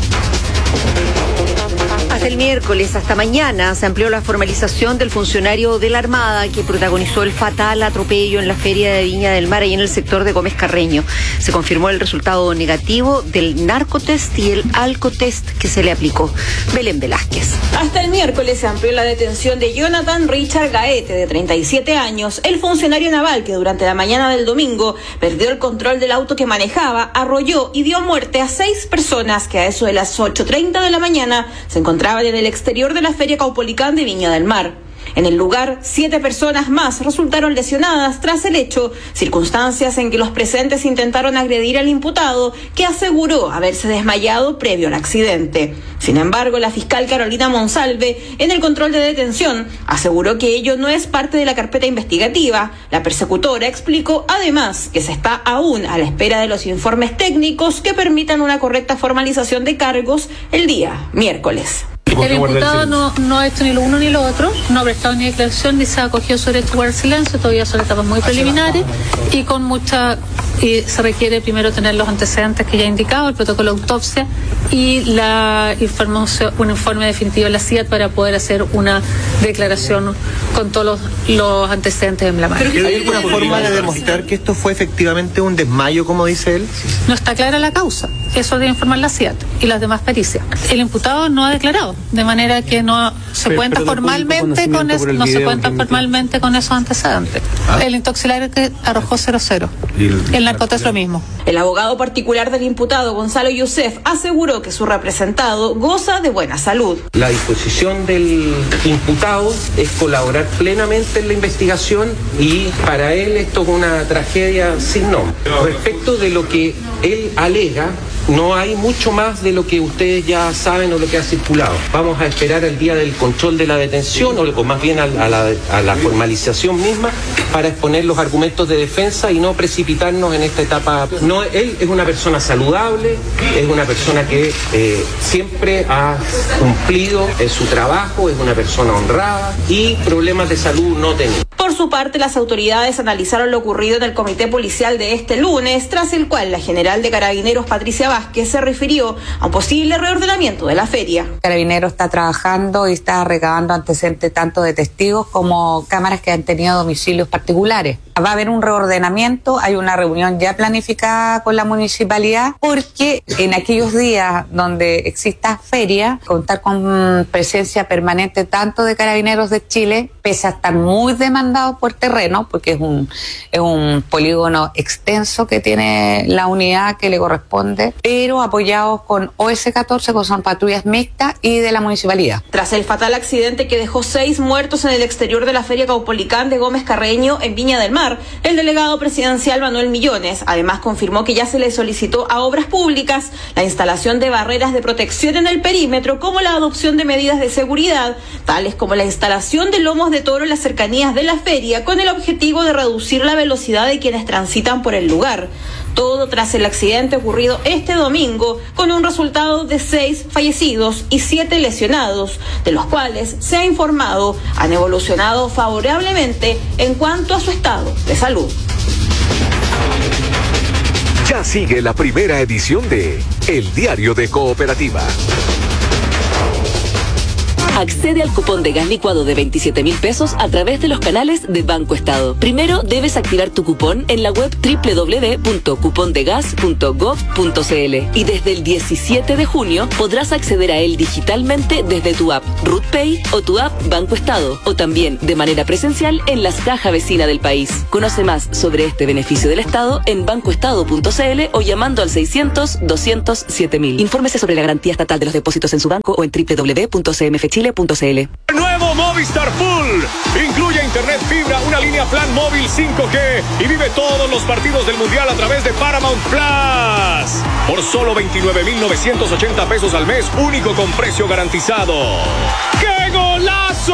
Hasta el miércoles, hasta mañana, se amplió la formalización del funcionario de la Armada que protagonizó el fatal atropello en la feria de Viña del Mar y en el sector de Gómez Carreño. Se confirmó el resultado negativo del narcotest y el alcotest que se le aplicó. Belén Velázquez. Hasta el miércoles se amplió la detención de Jonathan Richard Gaete, de treinta y siete años, el funcionario naval que durante la mañana del domingo perdió el control del auto que manejaba, arrolló y dio muerte a seis personas que a eso de las ocho treinta de la mañana se encontraban en el exterior de la Feria Caupolicán de Viña del Mar. En el lugar, siete personas más resultaron lesionadas tras el hecho, circunstancias en que los presentes intentaron agredir al imputado, que aseguró haberse desmayado previo al accidente. Sin embargo, la fiscal Carolina Monsalve, en el control de detención, aseguró que ello no es parte de la carpeta investigativa. La persecutora explicó además que se está aún a la espera de los informes técnicos que permitan una correcta formalización de cargos el día miércoles. El imputado no, no ha hecho ni lo uno ni lo otro, no ha prestado ni declaración ni se ha acogido su derecho a guardar silencio, todavía son etapas muy preliminares y con mucha y se requiere primero tener los antecedentes que ya he indicado, el protocolo de autopsia y la información, un informe definitivo de la C I A T para poder hacer una declaración con todos los, los antecedentes en la mano. ¿Hay alguna forma de demostrar que esto fue efectivamente un desmayo, como dice él? No está clara la causa, eso debe informar la C I A T y las demás pericias. El imputado no ha declarado, de manera que no se pero, cuenta pero formalmente con es, no se cuenta formalmente con esos antecedentes. ¿Ah? El intoxilante arrojó cero cero. El, el narcotest lo mismo. El abogado particular del imputado, Gonzalo Youssef, aseguró que su representado goza de buena salud. La disposición del imputado es colaborar plenamente en la investigación y para él esto es una tragedia sin nombre. Respecto de lo que él alega, no hay mucho más de lo que ustedes ya saben o lo que ha circulado. Vamos a esperar el día del control de la detención o, o más bien a, a, la, a la formalización misma para exponer los argumentos de defensa y no precipitarnos en esta etapa. No, él es una persona saludable, es una persona que eh, siempre ha cumplido en su trabajo, es una persona honrada y problemas de salud no tenía. Por su parte, las autoridades analizaron lo ocurrido en el comité policial de este lunes, tras el cual la general de Carabineros, Patricia Vázquez, se refirió a un posible reordenamiento de la feria. Carabineros está trabajando y está recabando antecedentes tanto de testigos como cámaras que han tenido domicilios particulares. Va a haber un reordenamiento, hay una reunión ya planificada con la municipalidad, porque en aquellos días donde exista feria, contar con presencia permanente tanto de Carabineros de Chile, pese a estar muy demandados por terreno, porque es un, es un polígono extenso que tiene la unidad que le corresponde, pero apoyados con O S catorce, que son patrullas mixtas, y de la municipalidad. Tras el fatal accidente que dejó seis muertos en el exterior de la Feria Caupolicán de Gómez Carreño en Viña del Mar, el delegado presidencial Manuel Millones además confirmó que ya se le solicitó a Obras Públicas la instalación de barreras de protección en el perímetro, como la adopción de medidas de seguridad, tales como la instalación de lomos de toro en las cercanías de la feria feria con el objetivo de reducir la velocidad de quienes transitan por el lugar. Todo tras el accidente ocurrido este domingo, con un resultado de seis fallecidos y siete lesionados, de los cuales se ha informado han evolucionado favorablemente en cuanto a su estado de salud. Ya sigue la primera edición de El Diario de Cooperativa. Accede al cupón de gas licuado de veintisiete mil pesos a través de los canales de Banco Estado. Primero debes activar tu cupón en la web doble u doble u doble u punto cupondegas punto gov punto cl y desde el diecisiete de junio podrás acceder a él digitalmente desde tu app RutPay o tu app Banco Estado o también de manera presencial en las cajas vecinas del país. Conoce más sobre este beneficio del Estado en bancoestado punto cl o llamando al seiscientos, doscientos, siete mil. Infórmese sobre la garantía estatal de los depósitos en su banco o en doble u doble u doble u punto c m f chile punto c l. Nuevo Movistar Full. Incluye internet fibra, una línea plan móvil cinco G y vive todos los partidos del Mundial a través de Paramount Plus. Por solo veintinueve mil novecientos ochenta pesos al mes, único con precio garantizado. ¡Qué golazo!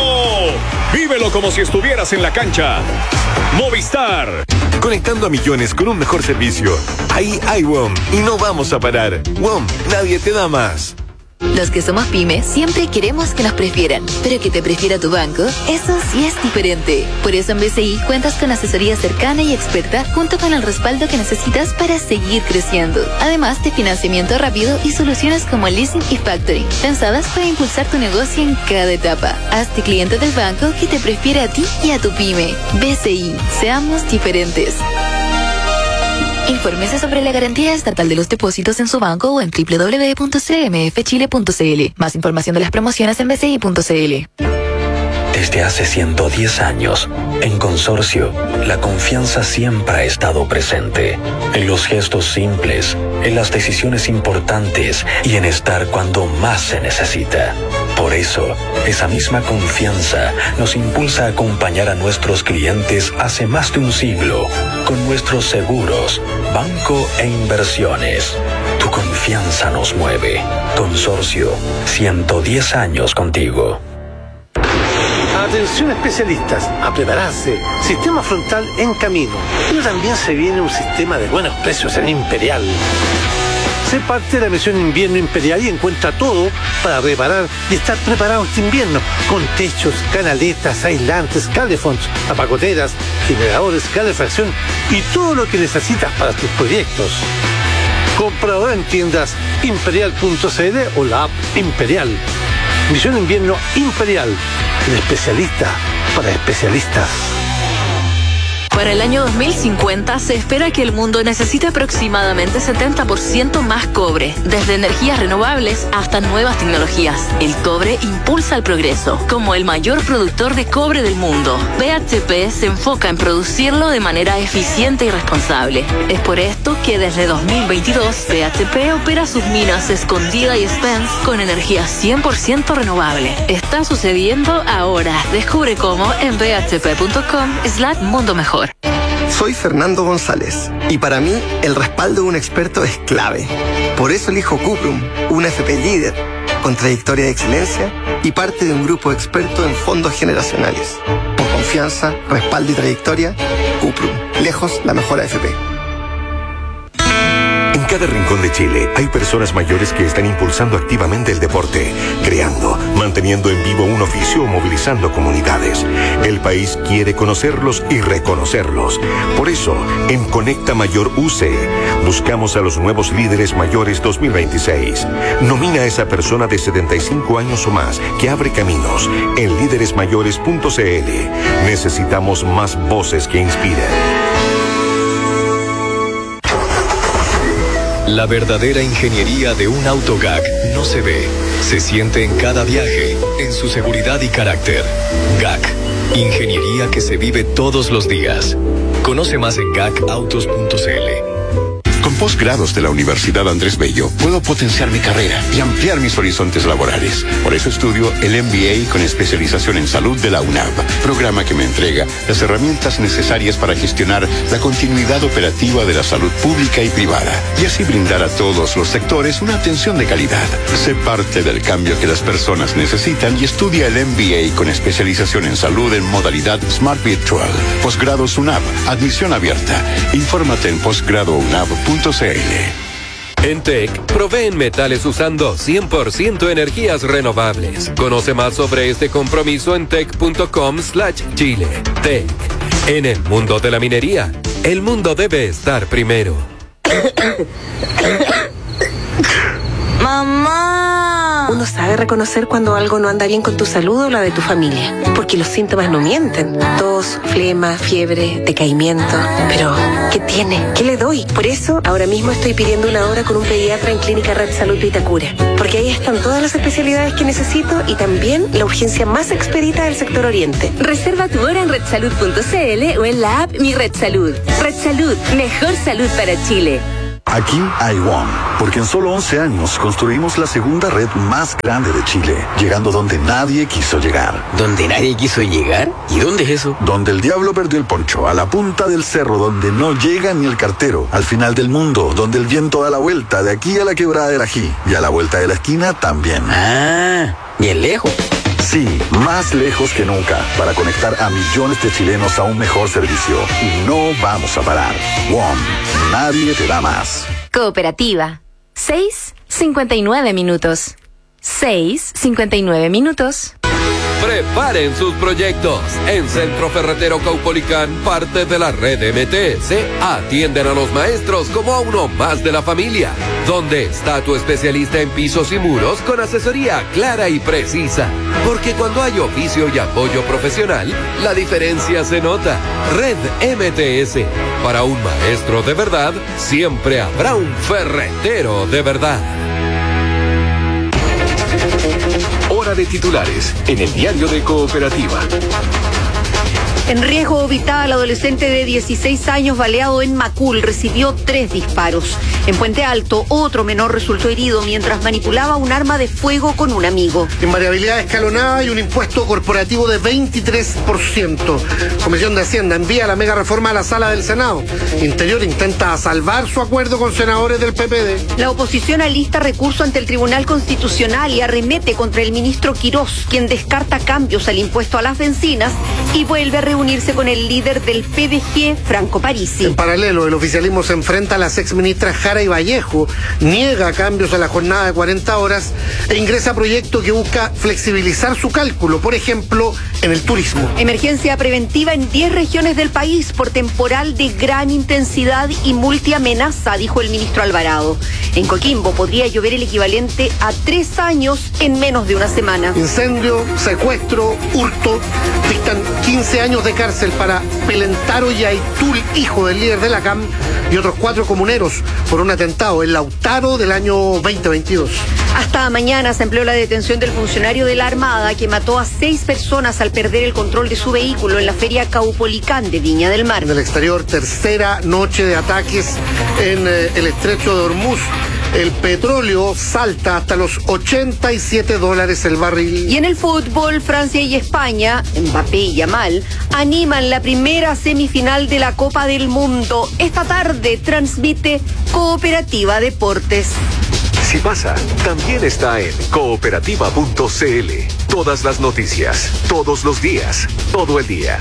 Vívelo como si estuvieras en la cancha. Movistar. Conectando a millones con un mejor servicio. Ahí hay W O M y no vamos a parar. W O M, nadie te da más. Los que somos pymes siempre queremos que nos prefieran, pero que te prefiera tu banco, eso sí es diferente. Por eso en B C I cuentas con asesoría cercana y experta junto con el respaldo que necesitas para seguir creciendo. Además de financiamiento rápido y soluciones como leasing y factoring, pensadas para impulsar tu negocio en cada etapa. Hazte cliente del banco que te prefiere a ti y a tu pyme. B C I, seamos diferentes. Infórmese sobre la garantía estatal de los depósitos en su banco o en doble u doble u doble u punto c m f chile punto c l. Más información de las promociones en b c i punto c l. Desde hace ciento diez años, en Consorcio, la confianza siempre ha estado presente. En los gestos simples, en las decisiones importantes y en estar cuando más se necesita. Por eso, esa misma confianza nos impulsa a acompañar a nuestros clientes hace más de un siglo, con nuestros seguros, banco e inversiones. Tu confianza nos mueve. Consorcio, ciento diez años contigo. Atención especialistas, a prepararse. Sistema frontal en camino. Pero también se viene un sistema de buenos precios en Imperial. Sé parte de la misión Invierno Imperial y encuentra todo para reparar y estar preparado este invierno. Con techos, canaletas, aislantes, calefons, apagoteras, generadores, calefacción y todo lo que necesitas para tus proyectos. Compra ahora en tiendas imperial punto c l o la app Imperial. Misión Invierno Imperial, el especialista para especialistas. Para el año dos mil cincuenta se espera que el mundo necesite aproximadamente setenta por ciento más cobre, desde energías renovables hasta nuevas tecnologías. El cobre impulsa el progreso. Como el mayor productor de cobre del mundo, B H P se enfoca en producirlo de manera eficiente y responsable. Es por esto que desde dos mil veintidós B H P opera sus minas Escondida y Spence con energía cien por ciento renovable. Está sucediendo ahora. Descubre cómo en b h p punto com slash mundo mejor. Soy Fernando González y para mí el respaldo de un experto es clave. Por eso elijo Cuprum, una F P líder, con trayectoria de excelencia y parte de un grupo experto en fondos generacionales. Por confianza, respaldo y trayectoria, Cuprum, lejos la mejor A F P. En cada rincón de Chile hay personas mayores que están impulsando activamente el deporte, creando, manteniendo en vivo un oficio o movilizando comunidades. El país quiere conocerlos y reconocerlos. Por eso, en Conecta Mayor U C, buscamos a los nuevos líderes mayores dos mil veintiséis. Nomina a esa persona de setenta y cinco años o más que abre caminos en líderes mayores punto c l. Necesitamos más voces que inspiren. La verdadera ingeniería de un auto G A C no se ve, se siente en cada viaje, en su seguridad y carácter. G A C, ingeniería que se vive todos los días. Conoce más en gacautos punto c l. Con Posgrados de la Universidad Andrés Bello puedo potenciar mi carrera y ampliar mis horizontes laborales. Por eso estudio el M B A con especialización en salud de la UNAV, programa que me entrega las herramientas necesarias para gestionar la continuidad operativa de la salud pública y privada y así brindar a todos los sectores una atención de calidad. Sé parte del cambio que las personas necesitan y estudia el M B A con especialización en salud en modalidad Smart Virtual. Posgrados UNAV, admisión abierta. Infórmate en posgrado unab punto c l. En T E C, proveen metales usando cien por ciento energías renovables. Conoce más sobre este compromiso en tec punto com slash chile. T E C. En el mundo de la minería, el mundo debe estar primero. ¡Mamá! Uno sabe reconocer cuando algo no anda bien con tu salud o la de tu familia, porque los síntomas no mienten. Tos, flema, fiebre, decaimiento. Pero, ¿qué tiene? ¿Qué le doy? Por eso, ahora mismo estoy pidiendo una hora con un pediatra en Clínica Red Salud Vitacura, porque ahí están todas las especialidades que necesito y también la urgencia más expedita del sector oriente. Reserva tu hora en red salud punto c l o en la app Mi Red Salud. Red Salud, mejor salud para Chile. Aquí hay W O M, porque en solo once años construimos la segunda red más grande de Chile, llegando donde nadie quiso llegar. ¿Donde nadie quiso llegar? ¿Y dónde es eso? Donde el diablo perdió el poncho, a la punta del cerro, donde no llega ni el cartero, al final del mundo, donde el viento da la vuelta, de aquí a la quebrada del Ají, y a la vuelta de la esquina también. Ah, bien lejos. Sí, más lejos que nunca, para conectar a millones de chilenos a un mejor servicio. Y no vamos a parar. W O M, nadie te da más. Cooperativa. seis cincuenta y nueve minutos. seis cincuenta y nueve minutos. Preparen sus proyectos. En Centro Ferretero Caupolicán, parte de la red M T S, atienden a los maestros como a uno más de la familia. ¿Dónde está tu especialista en pisos y muros con asesoría clara y precisa? Porque cuando hay oficio y apoyo profesional, la diferencia se nota. Red M T S. Para un maestro de verdad, siempre habrá un ferretero de verdad. Hora de titulares en el diario de Cooperativa. En riesgo vital, adolescente de dieciséis años baleado en Macul recibió tres disparos. En Puente Alto, otro menor resultó herido mientras manipulaba un arma de fuego con un amigo. Invariabilidad escalonada y un impuesto corporativo de veintitrés por ciento. Comisión de Hacienda envía la mega reforma a la sala del Senado. Interior intenta salvar su acuerdo con senadores del P P D. La oposición alista recurso ante el Tribunal Constitucional y arremete contra el ministro Quirós, quien descarta cambios al impuesto a las bencinas y vuelve a reunirse con el líder del P D G, Franco Parisi. En paralelo, el oficialismo se enfrenta a las exministras Jara y Vallejo, niega cambios a la jornada de cuarenta horas e ingresa a proyecto que busca flexibilizar su cálculo, por ejemplo, en el turismo. Emergencia preventiva en diez regiones del país por temporal de gran intensidad y multiamenaza, dijo el ministro Alvarado. En Coquimbo podría llover el equivalente a tres años en menos de una semana. Incendio, secuestro, hurto, dictan quince años de cárcel para Pelentaro Yaitul, hijo del líder de la C A M, y otros cuatro comuneros por un atentado en Lautaro del año veinte veintidós. Hasta mañana se empleó la detención del funcionario de la Armada que mató a seis personas al perder el control de su vehículo en la feria Caupolicán de Viña del Mar. En el exterior, tercera noche de ataques en eh, el estrecho de Hormuz. El petróleo salta hasta los ochenta y siete dólares el barril. Y en el fútbol, Francia y España, Mbappé y Yamal, animan la primera semifinal de la Copa del Mundo. Esta tarde transmite Cooperativa Deportes. Si pasa, también está en cooperativa punto c l. Todas las noticias, todos los días, todo el día.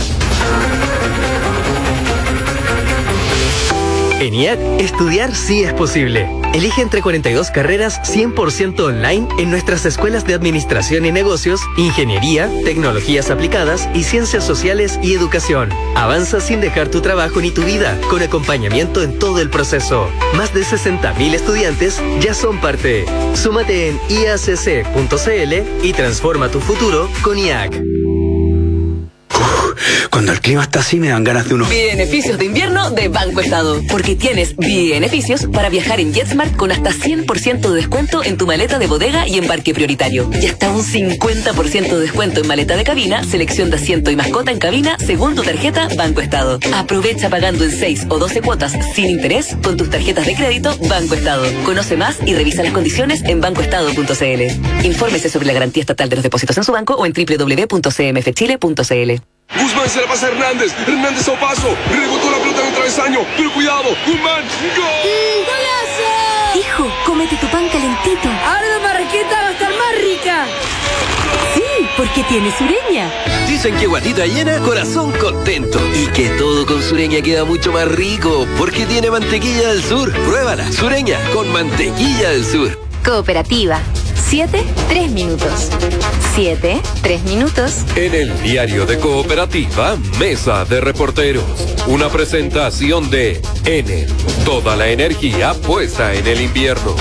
En I A C, estudiar sí es posible. Elige entre cuarenta y dos carreras cien por ciento online en nuestras escuelas de Administración y Negocios, Ingeniería, Tecnologías Aplicadas y Ciencias Sociales y Educación. Avanza sin dejar tu trabajo ni tu vida, con acompañamiento en todo el proceso. Más de sesenta mil estudiantes ya son parte. Súmate en i a c c punto c l y transforma tu futuro con I A C. Cuando el clima está así me dan ganas de unos... Beneficios de invierno de Banco Estado. Porque tienes beneficios para viajar en JetSmart con hasta cien por ciento de descuento en tu maleta de bodega y embarque prioritario. Y hasta un cincuenta por ciento de descuento en maleta de cabina, selección de asiento y mascota en cabina según tu tarjeta Banco Estado. Aprovecha pagando en seis o doce cuotas sin interés con tus tarjetas de crédito Banco Estado. Conoce más y revisa las condiciones en banco estado punto c l. Infórmese sobre la garantía estatal de los depósitos en su banco o en doble u doble u doble u punto c m f chile punto c l. Guzmán se la pasa a Hernández. Hernández a paso. Rebotó la pelota en el travesaño. Pero cuidado. Guzmán. ¡Gol! ¡Golazo! Hijo, cómete tu pan calentito. Ahora la marraqueta va a estar más rica. Sí, porque tiene Sureña. Dicen que guatita llena, corazón contento. Y que todo con Sureña queda mucho más rico, porque tiene mantequilla del sur. Pruébala, Sureña, con mantequilla del sur. Cooperativa. Siete, tres minutos. Siete, tres minutos. En el diario de Cooperativa, Mesa de Reporteros. Una presentación de Enel. Toda la energía puesta en el invierno.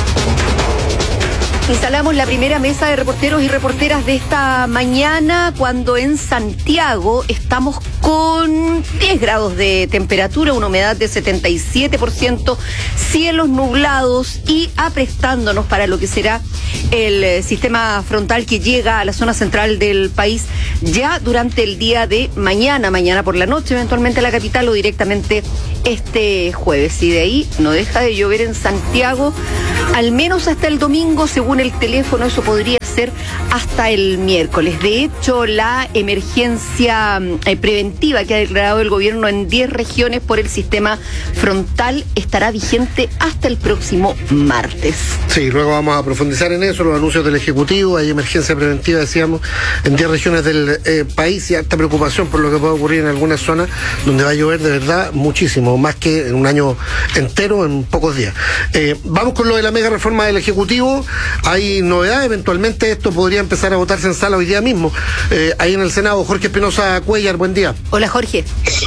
Instalamos la primera mesa de reporteros y reporteras de esta mañana cuando en Santiago estamos con diez grados de temperatura, una humedad de setenta y siete por ciento, cielos nublados y aprestándonos para lo que será el sistema frontal que llega a la zona central del país ya durante el día de mañana, mañana por la noche, eventualmente a la capital o directamente este jueves. Y de ahí no deja de llover en Santiago, al menos hasta el domingo, según el teléfono, eso podría ser hasta el miércoles. De hecho, la emergencia eh, preventiva que ha declarado el gobierno en diez regiones por el sistema frontal estará vigente hasta el próximo martes. Sí, luego vamos a profundizar en eso, los anuncios del Ejecutivo. Hay emergencia preventiva, decíamos, en diez regiones del eh, país y alta preocupación por lo que puede ocurrir en algunas zonas donde va a llover de verdad muchísimo, más que en un año entero, en pocos días. Eh, vamos con lo de la mega reforma del Ejecutivo. Hay novedades, eventualmente esto podría empezar a votarse en sala hoy día mismo. Eh, ahí en el Senado, Jorge Espinosa Cuellar, buen día. Hola, Jorge.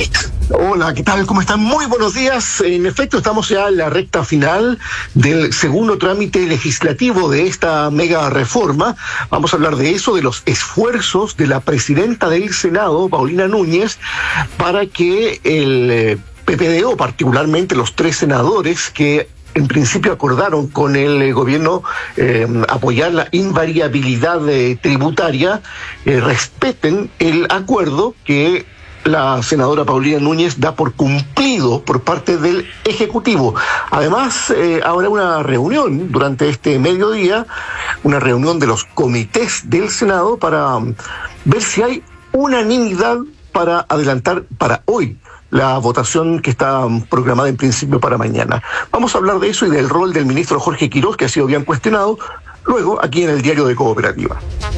Hola, ¿qué tal? ¿Cómo están? Muy buenos días. En efecto, estamos ya en la recta final del segundo trámite legislativo de esta mega reforma. Vamos a hablar de eso, de los esfuerzos de la presidenta del Senado, Paulina Núñez, para que el P P D O, particularmente los tres senadores que en principio acordaron con el gobierno eh, apoyar la invariabilidad eh, tributaria, eh, respeten el acuerdo que la senadora Paulina Núñez da por cumplido por parte del Ejecutivo. Además, eh, habrá una reunión durante este mediodía, una reunión de los comités del Senado para um, ver si hay unanimidad para adelantar para hoy la votación que está programada en principio para mañana. Vamos a hablar de eso y del rol del ministro Jorge Quiroz, que ha sido bien cuestionado, luego aquí en el diario de Cooperativa.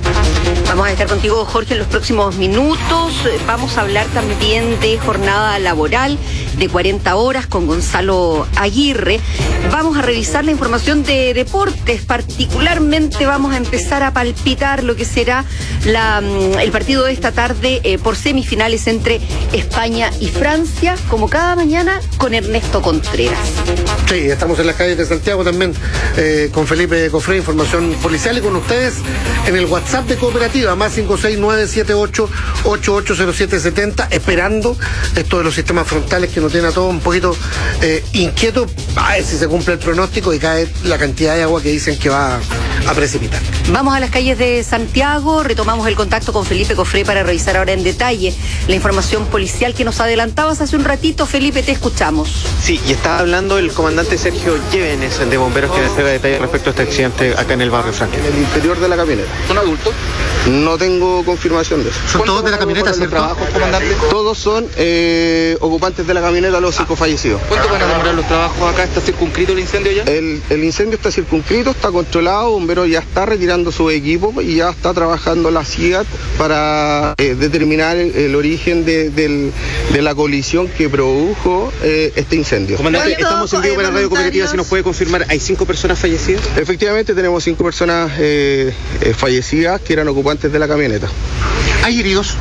Vamos a estar contigo, Jorge, en los próximos minutos. Vamos a hablar también de jornada laboral de cuarenta horas con Gonzalo Aguirre. Vamos a revisar la información de deportes. Particularmente vamos a empezar a palpitar lo que será la, el partido de esta tarde eh, por semifinales entre España y Francia, como cada mañana, con Ernesto Contreras. Sí, estamos en las calles de Santiago también eh, con Felipe Cofré, información policial, y con ustedes en el WhatsApp de Cooperativa, más cinco seis nueve siete ocho ocho ocho cero siete siete cero, esperando esto de los sistemas frontales que nos tiene a todos un poquito eh, inquietos, a ver si se cumple el pronóstico y cae la cantidad de agua que dicen que va a precipitar. Vamos a las calles de Santiago, retomamos el contacto con Felipe Cofré para revisar ahora en detalle la información policial que nos adelantabas hace un ratito. Felipe, te escuchamos. Sí, y está hablando el comandante Sergio Llévenes de Bomberos, que nos entrega detalles respecto a este accidente acá en el barrio Franklin. En el interior de la camioneta. ¿Son adultos? No tengo confirmación de eso. ¿Son todos de la camioneta, cierto? Trabajos, comandante? Todos son eh, ocupantes de la camioneta, los cinco fallecidos. ¿Cuánto van a demorar los trabajos acá? ¿Está circunscrito el incendio ya? El, el incendio está circunscrito, está controlado, Bomberos ya está retirando su equipo y ya está trabajando la C I A T para eh, determinar el, el origen de, del, de la colisión que produjo eh, este incendio. Comandante, estamos en vivo para Radio Cooperativa, si nos puede confirmar, ¿hay cinco personas fallecidas? Efectivamente, tenemos cinco personas eh, eh, fallecidas que eran ocupantes de la camioneta. ¿Hay heridos?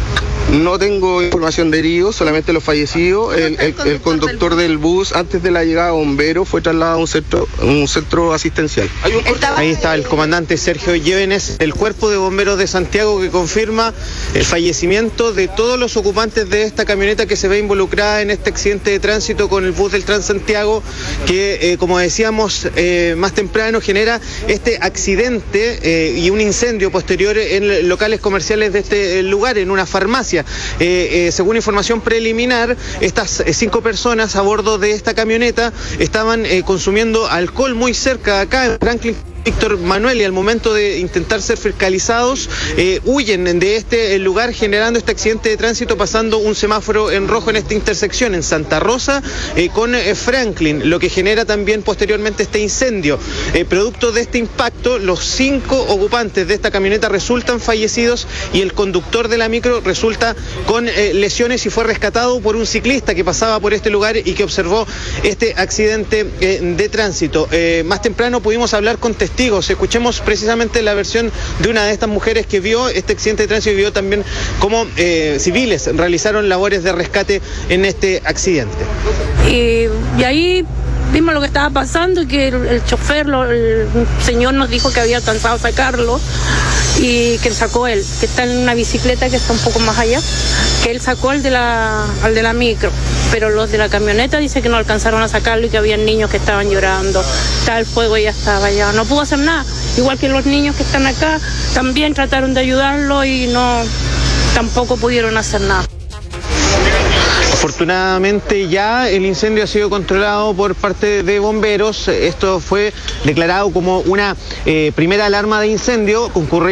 No tengo información de heridos, solamente los fallecidos. El, el, el conductor del bus, antes de la llegada de bomberos, fue trasladado a un centro, un centro asistencial. Ahí está el comandante Sergio Llévenes, el Cuerpo de Bomberos de Santiago, que confirma el fallecimiento de todos los ocupantes de esta camioneta que se ve involucrada en este accidente de tránsito con el bus del Transantiago, que eh, como decíamos eh, más temprano genera este accidente eh, y un incendio posterior en locales comerciales de este lugar, en una farmacia. Eh, eh, según información preliminar, estas eh, cinco personas a bordo de esta camioneta estaban eh, consumiendo alcohol muy cerca de acá en Franklin Víctor Manuel, y al momento de intentar ser fiscalizados eh, huyen de este lugar, generando este accidente de tránsito, pasando un semáforo en rojo en esta intersección en Santa Rosa eh, con eh, Franklin, lo que genera también posteriormente este incendio. Eh, producto de este impacto, los cinco ocupantes de esta camioneta resultan fallecidos y el conductor de la micro resulta con eh, lesiones y fue rescatado por un ciclista que pasaba por este lugar y que observó este accidente eh, de tránsito. Eh, más temprano pudimos hablar con testigos. Escuchemos precisamente la versión de una de estas mujeres que vio este accidente de tránsito y vio también cómo eh, civiles realizaron labores de rescate en este accidente. Y, y ahí vimos lo que estaba pasando, que el, el chofer, lo, el señor nos dijo que había alcanzado a sacarlo y que sacó él, que está en una bicicleta que está un poco más allá, que él sacó al de la, al de la micro, pero los de la camioneta dice que no alcanzaron a sacarlo y que había niños que estaban llorando, estaba el fuego y ya estaba allá, no pudo hacer nada, igual que los niños que están acá, también trataron de ayudarlo y no, tampoco pudieron hacer nada. Afortunadamente ya el incendio ha sido controlado por parte de bomberos. Esto fue declarado como una eh, primera alarma de incendio. Concurre